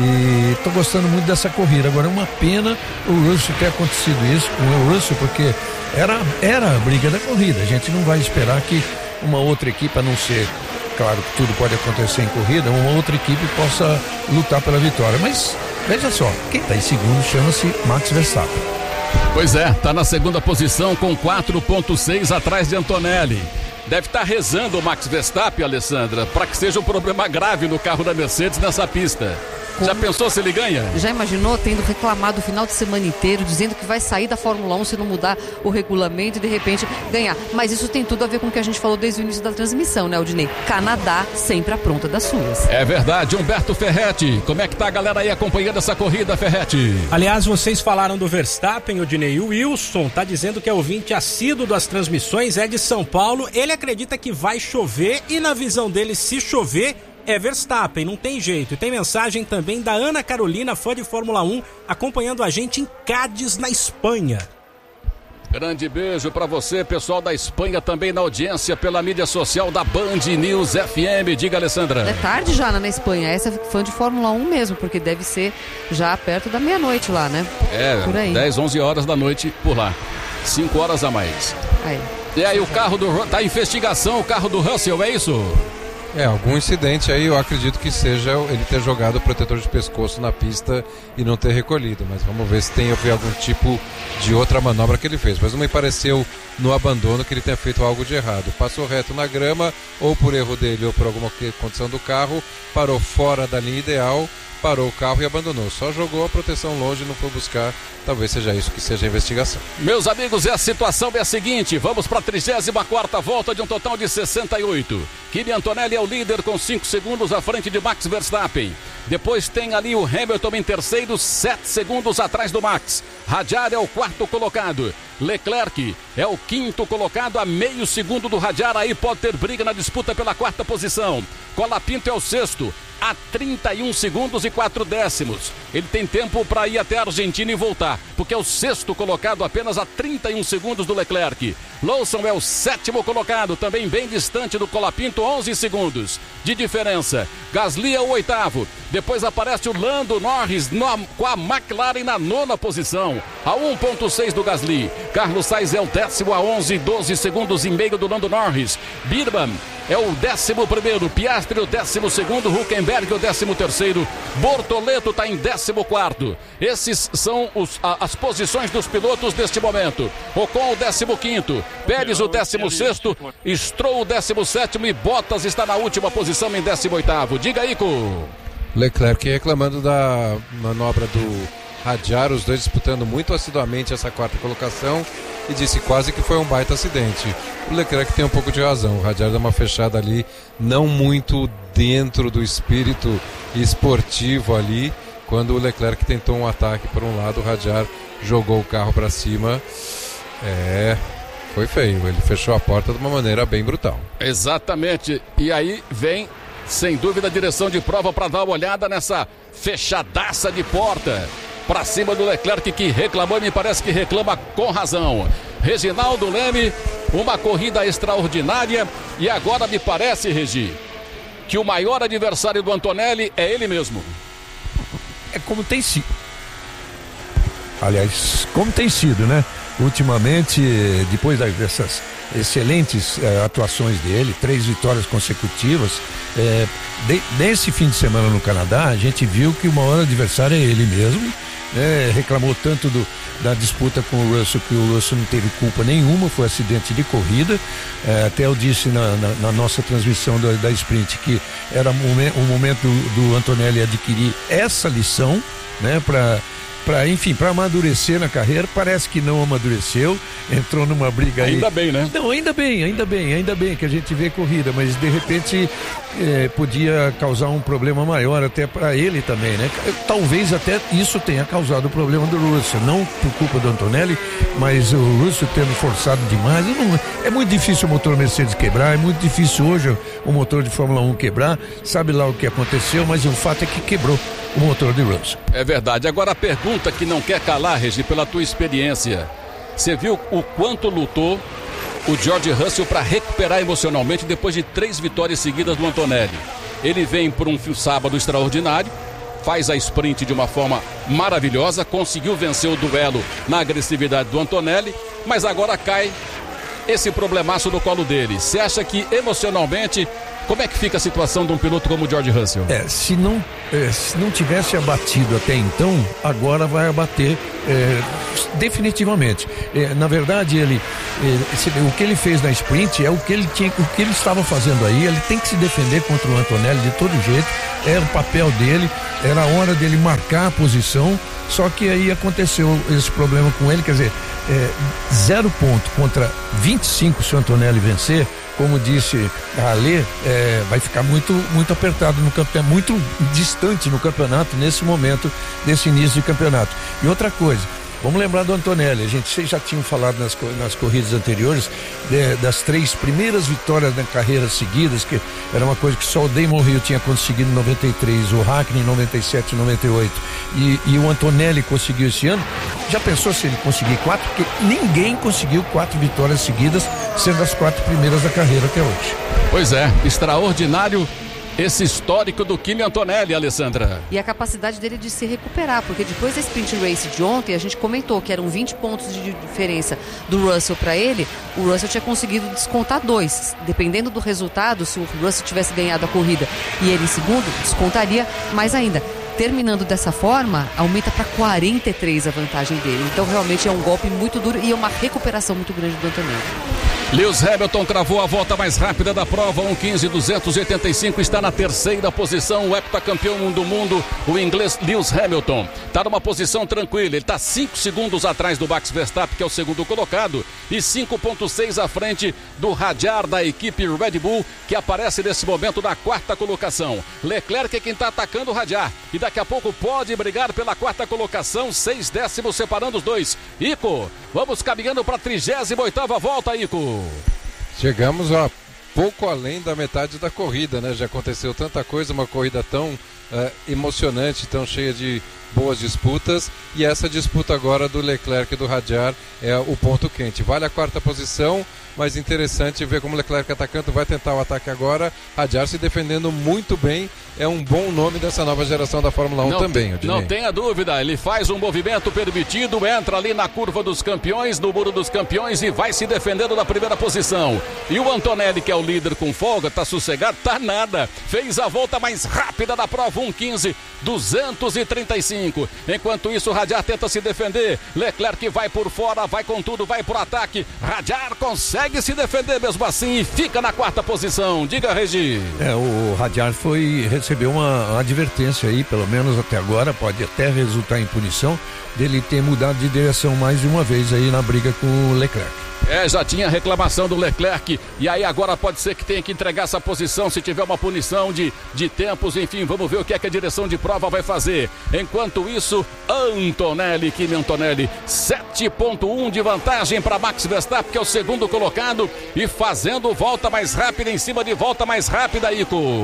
S8: E tô gostando muito dessa corrida. Agora é uma pena o Russell ter acontecido isso com o Russell, porque era, era a briga da corrida. A gente não vai esperar que uma outra equipe, a não ser, claro que tudo pode acontecer em corrida, uma outra equipe possa lutar pela vitória. Mas veja só, quem está em segundo chama-se Max Verstappen.
S1: Pois é, está na segunda posição com quatro ponto seis atrás de Antonelli. Deve estar tá rezando o Max Verstappen, Alessandra, para que seja um problema grave no carro da Mercedes nessa pista. Como? Já pensou se ele ganha?
S4: Já imaginou tendo reclamado o final de semana inteiro, dizendo que vai sair da Fórmula um se não mudar o regulamento e de repente ganhar. Mas isso tem tudo a ver com o que a gente falou desde o início da transmissão, né, Odinei? Canadá sempre apronta das suas.
S1: É verdade. Humberto Ferretti, como é que tá a galera aí acompanhando essa corrida, Ferretti?
S10: Aliás, vocês falaram do Verstappen, Odinei. O Wilson tá dizendo que é ouvinte assíduo das transmissões, é de São Paulo. Ele acredita que vai chover e na visão dele, se chover, é Verstappen, não tem jeito. E tem mensagem também da Ana Carolina, fã de Fórmula um, acompanhando a gente em Cádiz, na Espanha.
S1: Grande beijo pra você, pessoal da Espanha, também na audiência pela mídia social da Band News F M. Diga, Alessandra.
S4: É tarde já na Espanha, essa é fã de Fórmula um mesmo, porque deve ser já perto da meia-noite lá, né?
S1: É, por aí. dez, onze horas da noite por lá. cinco horas a mais.
S4: Aí.
S1: E aí o carro do... tá em investigação o carro do Russell, é isso?
S2: É, algum incidente aí, eu acredito que seja ele ter jogado o protetor de pescoço na pista e não ter recolhido, mas vamos ver se tem algum tipo de outra manobra que ele fez. Mas não me pareceu no abandono que ele tenha feito algo de errado. Passou reto na grama, ou por erro dele ou por alguma condição do carro, parou fora da linha ideal, parou o carro e abandonou. Só jogou a proteção longe e não foi buscar. Talvez seja isso que seja a investigação.
S1: Meus amigos, a situação é a seguinte: vamos para a trigésima quarta volta de um total de sessenta e oito. Kimi Antonelli é o líder com cinco segundos à frente de Max Verstappen. Depois tem ali o Hamilton em terceiro, sete segundos atrás do Max. Hadjar é o quarto colocado. Leclerc é o quinto colocado a meio segundo do Hadjar. Aí pode ter briga na disputa pela quarta posição. Colapinto é o sexto a trinta e um segundos e quatro décimos. Ele tem tempo para ir até a Argentina e voltar, porque é o sexto colocado apenas a trinta e um segundos do Leclerc. Lawson é o sétimo colocado, também bem distante do Colapinto, onze segundos de diferença. Gasly é o oitavo. Depois aparece o Lando Norris no, com a McLaren na nona posição, a um ponto seis do Gasly. Carlos Sainz é o décimo a onze, doze segundos e meio do Lando Norris. Birman é o décimo primeiro, Piastri o décimo segundo, Hülkenberg o décimo terceiro, Bortoleto está em décimo quarto. Esses são os, a, as posições dos pilotos deste momento. Ocon o décimo quinto, Pérez o décimo sexto, Stroll o décimo sétimo e Bottas está na última posição em décimo oitavo. Diga aí, Cu.
S2: Leclerc reclamando da manobra do Hadjar, os dois disputando muito assiduamente essa quarta colocação, e disse quase que foi um baita acidente. O Leclerc tem um pouco de razão, o Hadjar dá uma fechada ali, não muito dentro do espírito esportivo ali, quando o Leclerc tentou um ataque por um lado, o Hadjar jogou o carro para cima. É, foi feio, ele fechou a porta de uma maneira bem brutal.
S1: Exatamente, e aí vem sem dúvida a direção de prova para dar uma olhada nessa fechadaça de porta para cima do Leclerc, que reclamou e me parece que reclama com razão. Reginaldo Leme, uma corrida extraordinária, e agora me parece, Regi, que o maior adversário do Antonelli é ele mesmo.
S8: É como tem sido. Aliás, como tem sido, né? Ultimamente, depois dessas excelentes eh, atuações dele, três vitórias consecutivas, eh, de, nesse fim de semana no Canadá, a gente viu que o maior adversário é ele mesmo, né? Reclamou tanto do, da disputa com o Russell, que o Russell não teve culpa nenhuma, foi acidente de corrida. Eh, até eu disse na, na, na nossa transmissão da, da Sprint que era o, momen, o momento do, do Antonelli adquirir essa lição, né? Para para enfim, para amadurecer na carreira. Parece que não amadureceu, entrou numa briga aí.
S1: Ainda bem, né?
S8: Não, ainda bem, ainda bem, ainda bem que a gente vê corrida, mas de repente é, podia causar um problema maior até para ele também, né? Talvez até isso tenha causado o problema do Russell, não por culpa do Antonelli, mas o Russell tendo forçado demais. Não, é muito difícil o motor Mercedes quebrar, é muito difícil hoje o motor de Fórmula um quebrar, sabe lá o que aconteceu, mas o fato é que quebrou o motor de Russell.
S1: É verdade. Agora a pergunta que não quer calar, Regi, pela tua experiência, você viu o quanto lutou o George Russell para recuperar emocionalmente depois de três vitórias seguidas do Antonelli? Ele vem por um sábado extraordinário, faz a sprint de uma forma maravilhosa, conseguiu vencer o duelo na agressividade do Antonelli, mas agora cai esse problemaço no colo dele. Você acha que emocionalmente, como é que fica a situação de um piloto como o George Russell?
S8: É, se não, é, se não tivesse abatido até então, agora vai abater é, definitivamente. É, na verdade, ele, é, se, o que ele fez na sprint é o que ele tinha, o que ele estava fazendo aí. Ele tem que se defender contra o Antonelli de todo jeito. Era o papel dele, era a hora dele marcar a posição. Só que aí aconteceu esse problema com ele, quer dizer, é, zero ponto contra vinte e cinco se o Antonelli vencer. Como disse a Alê, é, vai ficar muito, muito apertado no campeonato, muito distante no campeonato nesse momento desse início de campeonato. E outra coisa, vamos lembrar do Antonelli, a gente, vocês já tinham falado nas, nas corridas anteriores de, das três primeiras vitórias na carreira seguidas, que era uma coisa que só o Damon Hill tinha conseguido em noventa e três, o Hackney em noventa e sete e noventa e oito, e, e o Antonelli conseguiu esse ano. Já pensou se ele conseguir quatro? Porque ninguém conseguiu quatro vitórias seguidas, sendo as quatro primeiras da carreira até hoje.
S1: Pois é, extraordinário esse histórico do Kimi Antonelli, Alessandra.
S4: E a capacidade dele de se recuperar, porque depois da sprint race de ontem, a gente comentou que eram vinte pontos de diferença do Russell para ele, o Russell tinha conseguido descontar dois. Dependendo do resultado, se o Russell tivesse ganhado a corrida e ele em segundo, descontaria mais ainda. Terminando dessa forma, aumenta para quarenta e três a vantagem dele. Então realmente é um golpe muito duro e é uma recuperação muito grande do Antonelli.
S1: Lewis Hamilton cravou a volta mais rápida da prova, um quinze duzentos e oitenta e cinco, está na terceira posição, o heptacampeão do mundo, o inglês Lewis Hamilton. Está numa posição tranquila, ele está cinco segundos atrás do Max Verstappen, que é o segundo colocado, e cinco ponto seis à frente do Hadjar da equipe Red Bull, que aparece nesse momento na quarta colocação. Leclerc é quem está atacando o Hadjar, e daqui a pouco pode brigar pela quarta colocação, seis décimos separando os dois. Ico, vamos caminhando para a trigésima oitava volta, Ico.
S2: Chegamos a pouco além da metade da corrida, né? Já aconteceu tanta coisa, uma corrida tão uh, emocionante, tão cheia de boas disputas, e essa disputa agora do Leclerc e do Hadjar é o ponto quente. Vale a quarta posição, mas interessante ver como o Leclerc atacando, vai tentar o ataque agora, Hadjar se defendendo muito bem, é um bom nome dessa nova geração da Fórmula um
S1: não,
S2: também.
S1: Não tenha dúvida, ele faz um movimento permitido, entra ali na curva dos campeões, no muro dos campeões e vai se defendendo da primeira posição. E o Antonelli, que é o líder com folga, tá sossegado, tá nada, fez a volta mais rápida da prova, um quinze duzentos e trinta e cinco. Enquanto isso, o Hadjar tenta se defender, Leclerc vai por fora, vai com tudo, vai pro ataque, Hadjar consegue se defender mesmo assim e fica na quarta posição. Diga, Regi.
S8: É, o Hadjar foi, recebeu uma advertência aí, pelo menos até agora, pode até resultar em punição, dele ter mudado de direção mais de uma vez aí na briga com o Leclerc.
S1: É, já tinha reclamação do Leclerc, e aí agora pode ser que tenha que entregar essa posição se tiver uma punição de, de tempos, enfim, vamos ver o que é que a direção de prova vai fazer. Enquanto isso, Antonelli, Kimi Antonelli, sete ponto um de vantagem para Max Verstappen, que é o segundo colocado, e fazendo volta mais rápida em cima de volta mais rápida, Ico.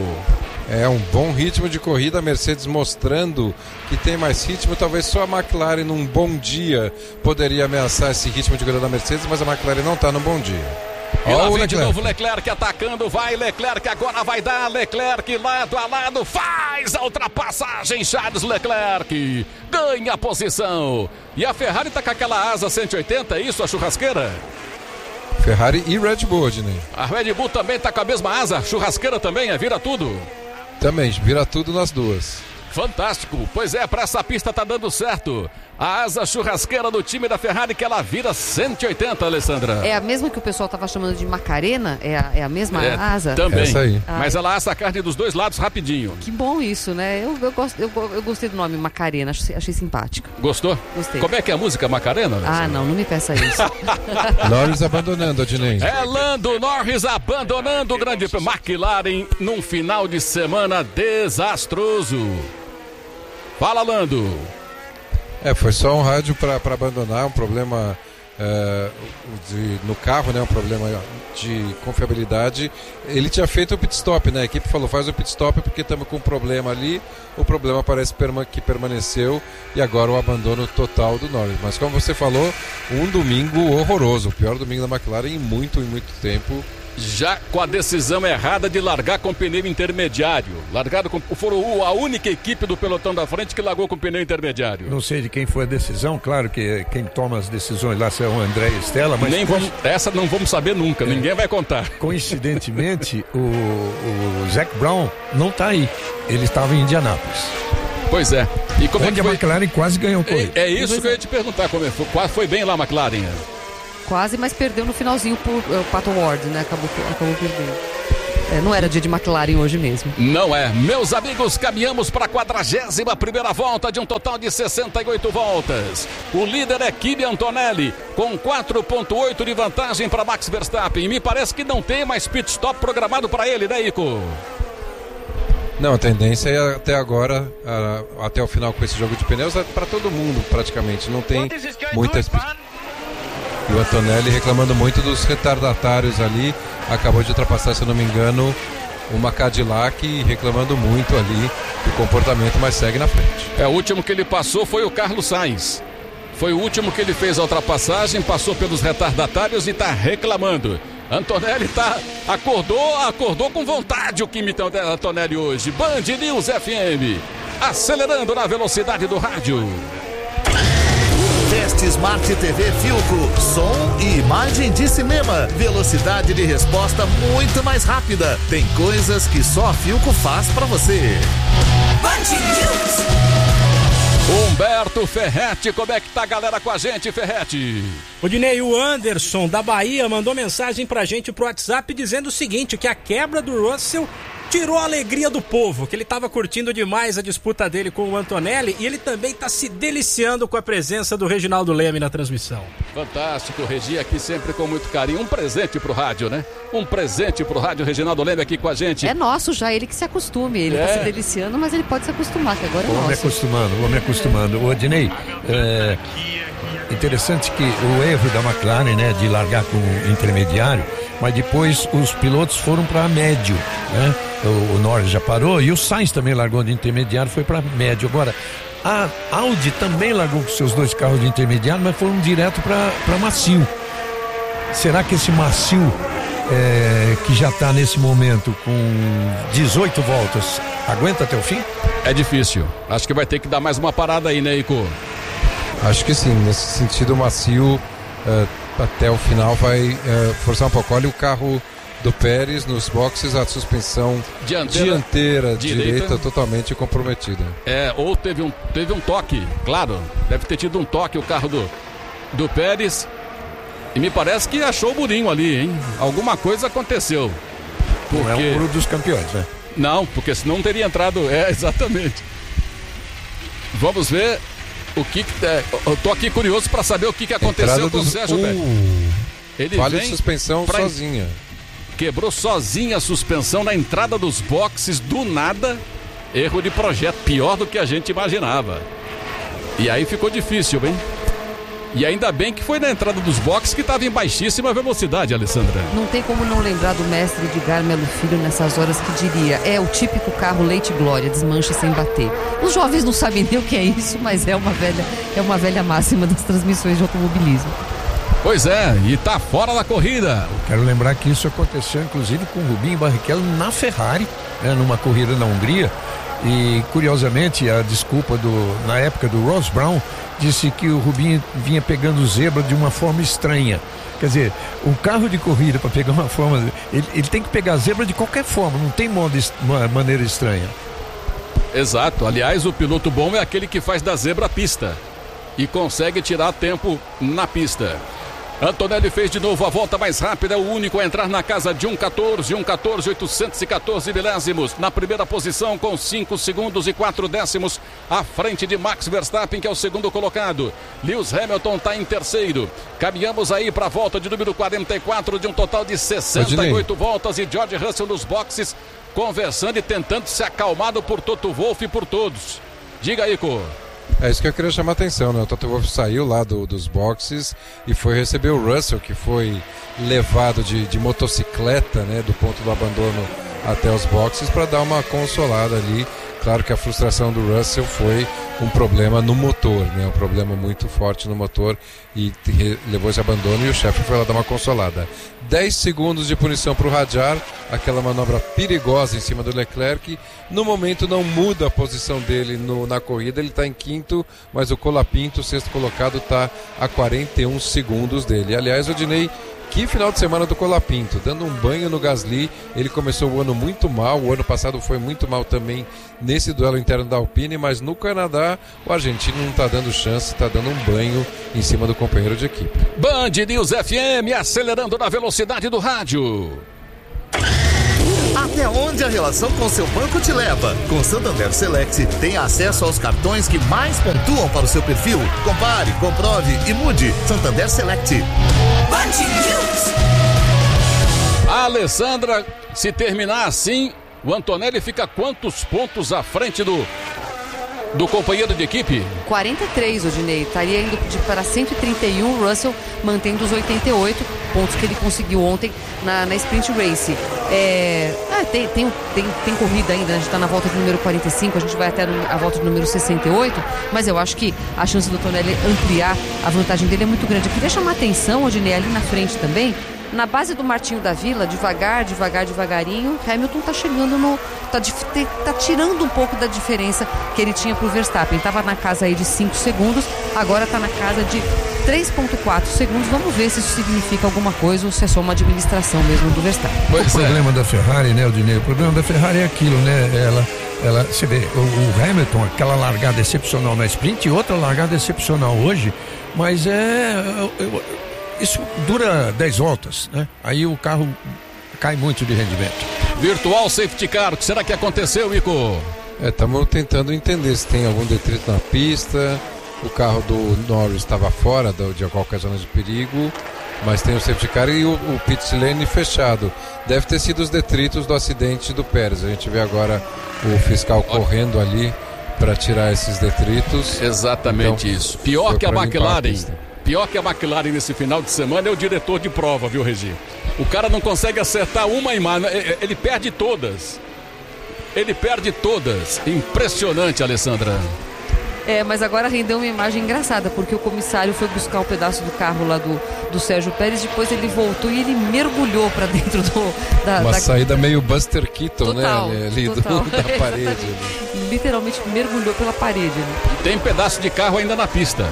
S2: É um bom ritmo de corrida, a Mercedes mostrando que tem mais ritmo, talvez só a McLaren num bom dia poderia ameaçar esse ritmo de corrida da Mercedes, mas a McLaren não está num bom dia.
S1: E lá vem de novo Leclerc atacando, vai Leclerc, agora vai dar Leclerc lado a lado, faz a ultrapassagem, Charles Leclerc ganha a posição. E a Ferrari está com aquela asa cento e oitenta, é isso, a churrasqueira?
S2: Ferrari e Red Bull, Odinei.
S1: A Red Bull também está com a mesma asa, churrasqueira também, é vira tudo.
S2: Também, vira tudo nas duas.
S1: Fantástico. Pois é, para essa pista tá dando certo. A asa churrasqueira do time da Ferrari, que ela vira cento e oitenta, Alessandra.
S4: É a mesma que o pessoal tava chamando de Macarena? É a, é a mesma
S1: é,
S4: asa?
S1: Também.
S2: Essa aí.
S1: Mas ela assa a carne dos dois lados rapidinho.
S4: Que bom isso, né? Eu, eu, gosto, eu, eu gostei do nome Macarena, achei, achei simpático.
S1: Gostou?
S4: Gostei.
S1: Como é que é a música Macarena, Alessandra?
S4: Ah, não, não me peça isso.
S2: Norris abandonando, Adinei.
S1: É Lando Norris abandonando o grande McLaren num final de semana desastroso. Fala, Lando.
S2: É, foi só um rádio para abandonar, um problema é, de, no carro, né, um problema de confiabilidade. Ele tinha feito o pit stop, né? A equipe falou, faz o pit stop porque estamos com um problema ali. O problema parece perma, que permaneceu e agora o abandono total do Norris. Mas como você falou, um domingo horroroso, o pior domingo da McLaren em muito, em muito tempo.
S1: Já com a decisão errada de largar com pneu intermediário. Largado com, foram a única equipe do pelotão da frente que largou com pneu intermediário.
S8: Não sei de quem foi a decisão, claro que quem toma as decisões lá são o André e Stella, mas...
S1: Nem vamos, essa não vamos saber nunca, é, ninguém vai contar.
S8: Coincidentemente, o, o Zac Brown não está aí, ele estava em Indianápolis.
S1: Pois é. E como
S8: Onde
S1: é que
S8: a McLaren quase ganhou com ele.
S1: É, é isso que eu ia te perguntar, como é, foi, quase foi bem lá a McLaren.
S4: Quase, mas perdeu no finalzinho por uh, Pato Ward, né? Acabou, acabou perdendo. É, não era dia de McLaren hoje mesmo.
S1: Não é. Meus amigos, caminhamos para a quadragésima primeira volta de um total de sessenta e oito voltas. O líder é Kimi Antonelli, com quatro ponto oito de vantagem para Max Verstappen. Me parece que não tem mais pit stop programado para ele, né, Ico?
S2: Não, a tendência é até agora, uh, até o final com esse jogo de pneus, é para todo mundo praticamente. Não tem muitas... E o Antonelli reclamando muito dos retardatários ali. Acabou de ultrapassar, se eu não me engano, uma Cadillac, reclamando muito ali do comportamento, mas segue na frente.
S1: É, o último que ele passou foi o Carlos Sainz. Foi o último que ele fez a ultrapassagem, passou pelos retardatários e está reclamando. Antonelli tá, acordou, acordou com vontade o Kimi Antonelli hoje. Band News F M, acelerando na velocidade do rádio.
S3: Teste Smart T V Filco, som e imagem de cinema, velocidade de resposta muito mais rápida. Tem coisas que só a Filco faz pra você.
S1: Humberto Ferretti, como é que tá a galera com a gente, Ferretti?
S10: O Dinei, o Anderson da Bahia mandou mensagem pra gente pro WhatsApp dizendo o seguinte, que a quebra do Russell tirou a alegria do povo, que ele estava curtindo demais a disputa dele com o Antonelli e ele também está se deliciando com a presença do Reginaldo Leme na transmissão.
S1: Fantástico, Regi aqui sempre com muito carinho. Um presente pro rádio, né? Um presente pro rádio, Reginaldo Leme aqui com a gente.
S4: É nosso já, ele que se acostume. Ele está é. se deliciando, mas ele pode se acostumar, que agora é
S8: vou
S4: nosso.
S8: Me acostumando, vou me acostumando. Ô, Adinei, é interessante que o erro da McLaren, né, de largar com o intermediário, mas depois os pilotos foram para médio, né? O, o Norris já parou e o Sainz também largou de intermediário, foi para médio. Agora, a Audi também largou com seus dois carros de intermediário, mas foram direto para macio. Será que esse macio, é, que já está nesse momento com dezoito voltas, aguenta até o fim?
S1: É difícil. Acho que vai ter que dar mais uma parada aí, né, Ico?
S2: Acho que sim. Nesse sentido, o macio uh, até o final vai uh, forçar um pouco. Olha o carro do Pérez nos boxes, a suspensão dianteira, dianteira direita, direita totalmente comprometida.
S1: É, ou teve um, teve um toque, claro, deve ter tido um toque o carro do, do Pérez. E me parece que achou o burinho ali, hein? Alguma coisa aconteceu.
S8: Porque... Não é o muro dos campeões, né?
S1: Não, porque senão teria entrado. É, exatamente. Vamos ver o que. que é, eu tô aqui curioso para saber o que, que aconteceu Entrada com o Sérgio Pérez.
S2: Uh,
S1: Ele
S2: vale
S1: vem
S2: suspensão pra... sozinha.
S1: Quebrou sozinha a suspensão na entrada dos boxes do nada. Erro de projeto, pior do que a gente imaginava. E aí ficou difícil, hein? E ainda bem que foi na entrada dos boxes que estava em baixíssima velocidade, Alessandra.
S4: Não tem como não lembrar do mestre Edgar Melo Filho nessas horas que diria: é o típico carro Leite Glória, desmancha sem bater. Os jovens não sabem nem o que é isso, mas é uma velha, é uma velha máxima das transmissões de automobilismo.
S1: Pois é, e tá fora da corrida.
S8: Quero lembrar que isso aconteceu inclusive com o Rubinho Barrichello na Ferrari, né, numa corrida na Hungria. E curiosamente a desculpa do, na época do Ross Brown, disse que o Rubinho vinha pegando zebra de uma forma estranha. Quer dizer, um carro de corrida para pegar uma forma, ele, ele tem que pegar zebra de qualquer forma, não tem modo, uma maneira estranha.
S1: Exato. Aliás, o piloto bom é aquele que faz da zebra a pista e consegue tirar tempo na pista. Antonelli fez de novo a volta mais rápida, é o único a entrar na casa de um quatorze, um quatorze, oitocentos e quatorze milésimos. Na primeira posição com cinco segundos e quatro décimos à frente de Max Verstappen, que é o segundo colocado. Lewis Hamilton está em terceiro. Caminhamos aí para a volta de número quarenta e quatro, de um total de sessenta e oito voltas, e George Russell nos boxes, conversando e tentando se acalmado por Toto Wolff e por todos. Diga aí, Cô.
S2: É isso que eu queria chamar a atenção, né? O Toto Wolff saiu lá do, dos boxes e foi receber o Russell, que foi levado de, de motocicleta, né, do ponto do abandono até os boxes, para dar uma consolada ali. Claro que a frustração do Russell foi um problema no motor, né? Um problema muito forte no motor, e levou esse abandono, e o chefe foi lá dar uma consolada. dez segundos de punição para o Hadjar, aquela manobra perigosa em cima do Leclerc. No momento não muda a posição dele no, na corrida, ele está em quinto, mas o Colapinto, sexto colocado, está a quarenta e um segundos dele. Aliás, o Dinei, que final de semana do Colapinto, dando um banho no Gasly. Ele começou o ano muito mal, o ano passado foi muito mal também nesse duelo interno da Alpine, mas no Canadá o argentino não está dando chance, está dando um banho em cima do companheiro de equipe.
S1: Band News F M, acelerando na velocidade do rádio.
S3: Até onde a relação com seu banco te leva? Com Santander Select, tem acesso aos cartões que mais pontuam para o seu perfil. Compare, comprove e mude. Santander Select.
S1: A Alessandra, se terminar assim, o Antonelli fica quantos pontos à frente do, do companheiro de equipe?
S4: quarenta e três, Odinei. Estaria indo de, para cento e trinta e um, Russell mantendo os oitenta e oito pontos que ele conseguiu ontem na, na Sprint Race. É, ah, tem, tem, tem, tem corrida ainda, a gente está na volta de número quarenta e cinco, a gente vai até a volta de número sessenta e oito, mas eu acho que a chance do Antonelli ampliar a vantagem dele é muito grande. Eu queria chamar a atenção, Odinei, ali na frente também, na base do Martinho da Vila, devagar, devagar, devagarinho, Hamilton tá chegando no... Tá, tá tirando um pouco da diferença que ele tinha pro Verstappen. Tava na casa aí de cinco segundos, agora tá na casa de três vírgula quatro segundos. Vamos ver se isso significa alguma coisa ou se é só uma administração mesmo do Verstappen.
S8: Pois o é. problema da Ferrari, né, Odinei? O problema da Ferrari é aquilo, né? Ela... Ela, você vê, o, o Hamilton, aquela largada excepcional na sprint e outra largada excepcional hoje, mas é... Eu, eu, isso dura dez voltas, né? Aí o carro cai muito de rendimento.
S1: Virtual safety car, o que será que aconteceu, Ico?
S2: Estamos é, tentando entender se tem algum detrito na pista. O carro do Norris estava fora do, de qualquer zona de perigo, mas tem o safety car e o, o pit lane fechado. Deve ter sido os detritos do acidente do Pérez. A gente vê agora o fiscal correndo ali para tirar esses detritos.
S1: Exatamente então, isso. Pior que a McLaren.
S2: A
S1: Pior que a McLaren nesse final de semana é o diretor de prova, viu, Regi? O cara não consegue acertar uma imagem, ele perde todas. Ele perde todas. Impressionante, Alessandra.
S4: É, mas agora rendeu uma imagem engraçada, porque o comissário foi buscar um pedaço do carro lá do, do Sérgio Pérez, depois ele voltou e ele mergulhou para dentro do... Da,
S2: uma
S4: da...
S2: saída meio Buster Keaton,
S4: total,
S2: né? Ali
S4: total.
S2: Do, da parede. Né?
S4: Literalmente mergulhou pela parede. Né?
S1: Tem pedaço de carro ainda na pista.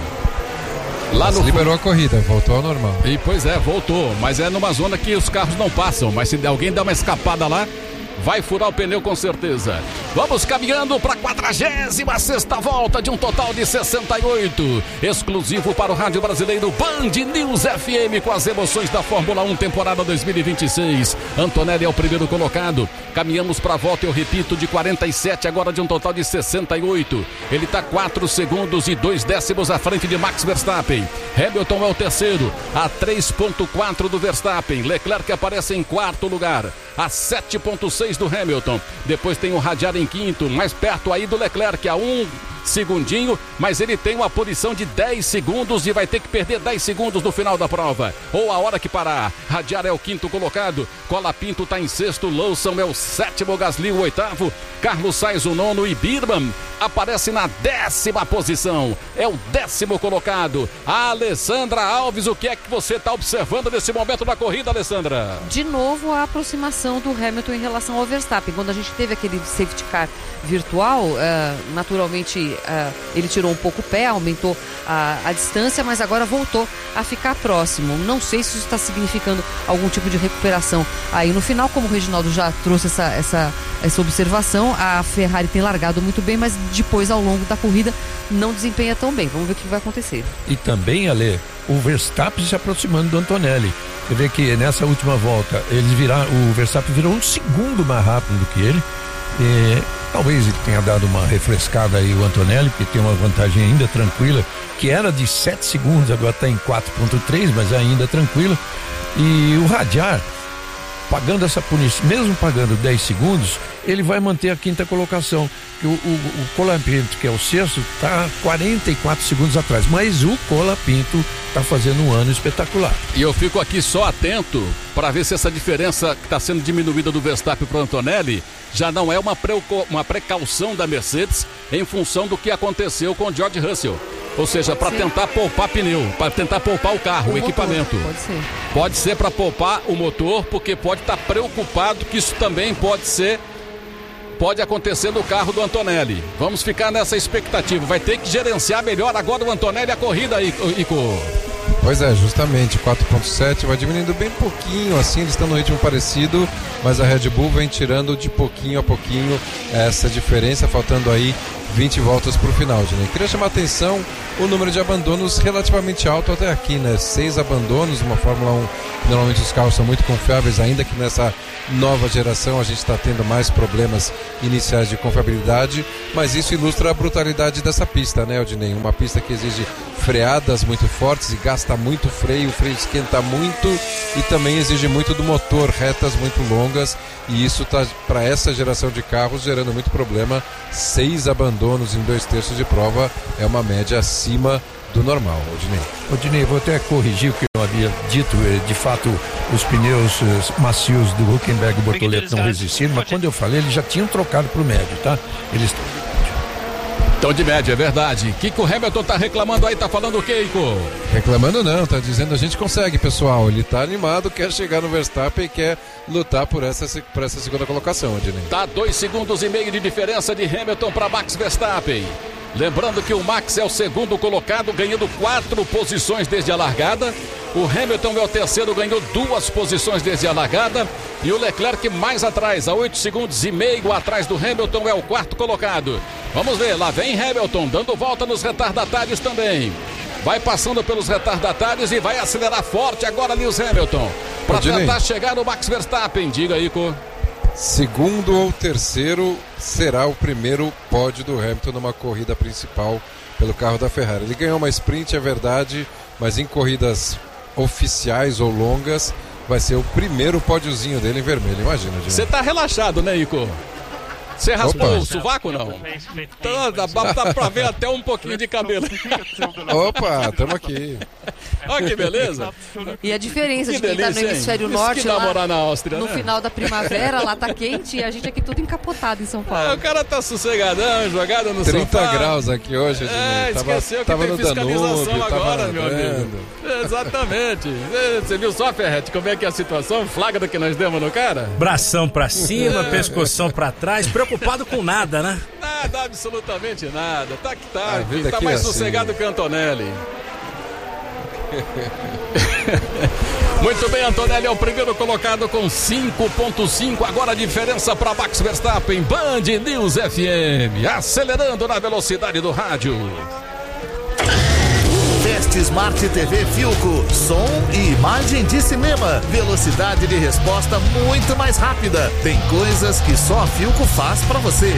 S1: Lá
S2: mas
S1: no
S2: liberou a corrida, voltou ao normal.
S1: E pois é, voltou, mas é numa zona que os carros não passam, mas se alguém dá uma escapada lá, vai furar o pneu com certeza. Vamos caminhando para a quadragésima sexta volta de um total de sessenta e oito. Exclusivo para o rádio brasileiro Band News F M, com as emoções da Fórmula um temporada dois mil e vinte e seis. Antonelli é o primeiro colocado. Caminhamos para a volta, eu repito, de quarenta e sete, agora de um total de sessenta e oito. Ele está quatro segundos e dois décimos à frente de Max Verstappen. Hamilton é o terceiro, a três vírgula quatro do Verstappen. Leclerc aparece em quarto lugar, a sete vírgula seis do Hamilton. Depois tem o Hadjar em quinto, mais perto aí do Leclerc, a um segundinho, mas ele tem uma posição de dez segundos e vai ter que perder dez segundos no final da prova, ou a hora que parar. Hadjar é o quinto colocado, Colapinto está em sexto, Lawson é o sétimo, Gasly o oitavo, Carlos Sainz o nono e Birman aparece na décima posição, é o décimo colocado. A Alessandra Alves, o que é que você está observando nesse momento da corrida, Alessandra?
S4: De novo a aproximação do Hamilton em relação ao Verstappen. Quando a gente teve aquele safety car virtual, uh, naturalmente Uh, ele tirou um pouco o pé, aumentou a, a distância, mas agora voltou a ficar próximo. Não sei se isso está significando algum tipo de recuperação Aí no final, como o Reginaldo já trouxe essa, essa, essa observação, a Ferrari tem largado muito bem, mas depois ao longo da corrida não desempenha tão bem. Vamos ver o que vai acontecer.
S8: E também, Ale, o Verstappen se aproximando do Antonelli. Você vê que nessa última volta eles viraram, o Verstappen virou um segundo mais rápido do que ele. E, talvez ele tenha dado uma refrescada aí o Antonelli, porque tem uma vantagem ainda tranquila, que era de sete segundos, agora está em quatro ponto três, mas ainda tranquila. E o Radiar, pagando essa punição, mesmo pagando dez segundos, ele vai manter a quinta colocação. O, o, o Colapinto, que é o sexto, está quarenta e quatro segundos atrás, mas o Colapinto está fazendo um ano espetacular.
S1: E eu fico aqui só atento para ver se essa diferença que está sendo diminuída do Verstappen para o Antonelli já não é uma, preuco, uma precaução da Mercedes em função do que aconteceu com o George Russell. Ou seja, para tentar poupar pneu, para tentar poupar o carro, o, o equipamento.
S4: Motor, pode ser.
S1: Pode ser para poupar o motor, porque pode estar tá preocupado que isso também pode ser, pode acontecer no carro do Antonelli. Vamos ficar nessa expectativa. Vai ter que gerenciar melhor agora o Antonelli a corrida, Ico.
S2: Pois é, justamente, quatro ponto sete vai diminuindo bem pouquinho, assim, eles estão no ritmo parecido, mas a Red Bull vem tirando de pouquinho a pouquinho essa diferença, faltando aí vinte voltas para o final, né? Queria chamar a atenção o número de abandonos relativamente alto até aqui, né? Seis abandonos, uma Fórmula um, normalmente os carros são muito confiáveis, ainda que nessa nova geração a gente está tendo mais problemas iniciais de confiabilidade, mas isso ilustra a brutalidade dessa pista, né, Odinei? Uma pista que exige freadas muito fortes e gasta muito freio, o freio esquenta muito e também exige muito do motor, retas muito longas, e isso está para essa geração de carros gerando muito problema. Seis abandonos em dois terços de prova é uma média acima do normal, Odinei.
S8: Odinei, vou até corrigir o que eu havia dito. De fato, os pneus macios do Hülkenberg e Bortoleto não resistiram, mas quando eu falei, eles já tinham trocado para o médio, tá? Eles
S1: Então de média, é verdade. Kiko Hamilton tá reclamando aí, tá falando o quê, Ico?
S2: Reclamando não, tá dizendo a gente consegue, pessoal. Ele tá animado, quer chegar no Verstappen e quer lutar por essa, por essa segunda colocação, Odinei.
S1: Tá dois segundos e meio de diferença de Hamilton para Max Verstappen. Lembrando que o Max é o segundo colocado, ganhando quatro posições desde a largada. O Hamilton é o terceiro, ganhou duas posições desde a largada. E o Leclerc mais atrás, a oito segundos e meio atrás do Hamilton, é o quarto colocado. Vamos ver, lá vem Hamilton, dando volta nos retardatários também. Vai passando pelos retardatários e vai acelerar forte agora Lewis Hamilton, para tentar chegar no Max Verstappen. Diga aí, Co.
S2: Segundo ou terceiro será o primeiro pódio do Hamilton numa corrida principal pelo carro da Ferrari. Ele ganhou uma sprint, é verdade, mas em corridas oficiais ou longas vai ser o primeiro pódiozinho dele em vermelho, imagina.
S1: Você tá relaxado, né, Ico? Você raspou Opa. o sovaco, não? Então, dá, dá pra ver até um pouquinho de cabelo.
S2: Opa, estamos aqui.
S1: Olha que beleza.
S4: E a diferença
S1: que
S4: de quem
S1: delícia,
S4: tá no hemisfério
S1: hein?
S4: norte,
S1: que dá
S4: lá,
S1: morar na Áustria,
S4: no
S1: né?
S4: final da primavera, lá tá quente e a gente aqui tudo encapotado em São Paulo.
S1: É, o cara tá sossegadão, jogado no
S2: trinta
S1: sofá.
S2: graus aqui hoje.
S1: É, esqueceu
S2: tava,
S1: que
S2: tava
S1: tem fiscalização
S2: Danúbio,
S1: agora, meu amigo. Exatamente. Você viu só, Ferretti, como é que é a situação? Flagra que nós demos no cara?
S10: Bração pra cima, é. pescoção pra trás, preocupado com nada, né?
S1: Nada, absolutamente nada. Tá que tá,
S2: ah,
S1: tá mais
S2: assim.
S1: sossegado que o Antonelli. Muito bem, Antonelli é o primeiro colocado com cinco ponto cinco. Agora a diferença para Max Verstappen. Band News F M, acelerando na velocidade do rádio.
S3: Veste Smart T V Filco, som e imagem de cinema, velocidade de resposta muito mais rápida. Tem coisas que só a Filco faz pra você.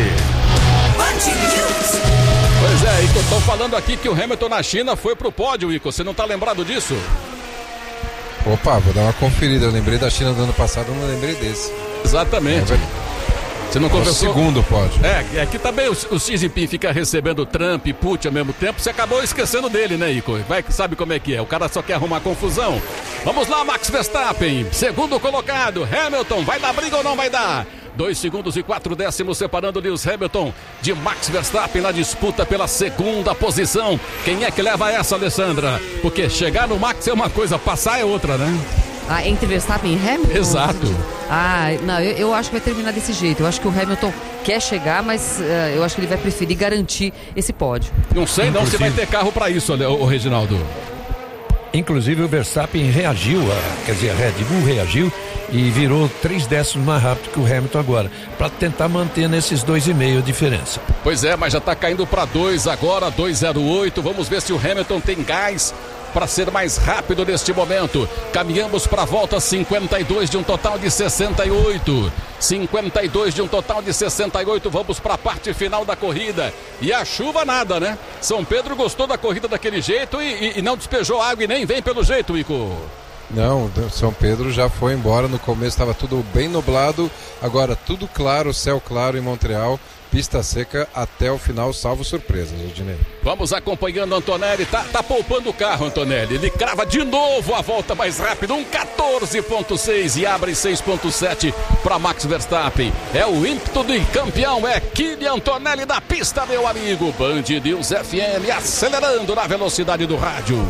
S1: Pois é, Ico, estão falando aqui que o Hamilton na China foi pro pódio, Ico. Você não tá lembrado disso?
S2: Opa, vou dar uma conferida. Eu lembrei da China do ano passado, não lembrei desse.
S1: Exatamente. É Você não conversou?
S2: O segundo pódio.
S1: É, aqui também o, o Xi Jinping fica recebendo Trump e Putin ao mesmo tempo. Você acabou esquecendo dele, né, Ico? Vai que sabe como é que é. O cara só quer arrumar confusão. Vamos lá, Max Verstappen, segundo colocado. Hamilton, vai dar briga ou não vai dar? Dois segundos e quatro décimos separando Lewis Hamilton de Max Verstappen na disputa pela segunda posição. Quem é que leva essa, Alessandra? Porque chegar no Max é uma coisa, passar é outra, né?
S4: Ah, entre Verstappen e Hamilton?
S1: Exato.
S4: Ah, não, eu, eu acho que vai terminar desse jeito. Eu acho que o Hamilton quer chegar, mas uh, eu acho que ele vai preferir garantir esse pódio.
S1: Não sei não se vai ter carro para isso, o, o Reginaldo.
S8: Inclusive o Verstappen reagiu, a, quer dizer, a Red Bull reagiu e virou três décimos mais rápido que o Hamilton agora, para tentar manter nesses dois e meio a diferença.
S1: Pois é, mas já está caindo para dois agora, dois zero oito. Vamos ver se o Hamilton tem gás para ser mais rápido neste momento. Caminhamos para a volta cinquenta e dois de um total de sessenta e oito. cinquenta e dois de um total de sessenta e oito. Vamos para a parte final da corrida. E a chuva nada, né? São Pedro gostou da corrida daquele jeito e, e, e não despejou água e nem vem pelo jeito, Ico.
S2: Não, São Pedro já foi embora. No começo estava tudo bem nublado. Agora tudo claro, céu claro em Montreal. Pista seca até o final, salvo surpresas, Odinei.
S1: Vamos acompanhando Antonelli, tá, tá poupando o carro, Antonelli. Ele crava de novo a volta mais rápida, um quatorze ponto seis e abre seis ponto sete para Max Verstappen. É o ímpeto do campeão, é Kylian Antonelli da pista, meu amigo. Band News F M acelerando na velocidade do rádio.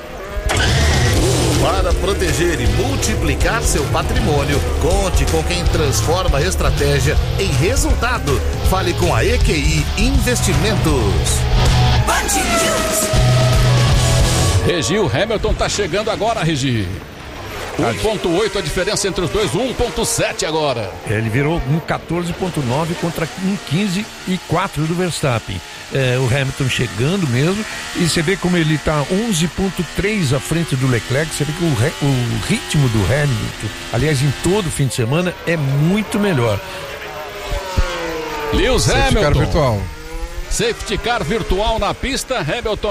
S3: Para proteger e multiplicar seu patrimônio, conte com quem transforma a estratégia em resultado. Fale com a E Q I Investimentos.
S1: Regi, o Hamilton tá chegando agora, Regi. um ponto oito a diferença entre os dois, um ponto sete agora.
S8: Ele virou um quatorze ponto nove contra um quinze e quatro do Verstappen. É, o Hamilton chegando mesmo, e você vê como ele está onze ponto três à frente do Leclerc. Você vê que o, re, o ritmo do Hamilton, aliás, em todo fim de semana, é muito melhor.
S1: Lewis Hamilton.
S2: Safety car virtual.
S1: Safety car virtual na pista. Hamilton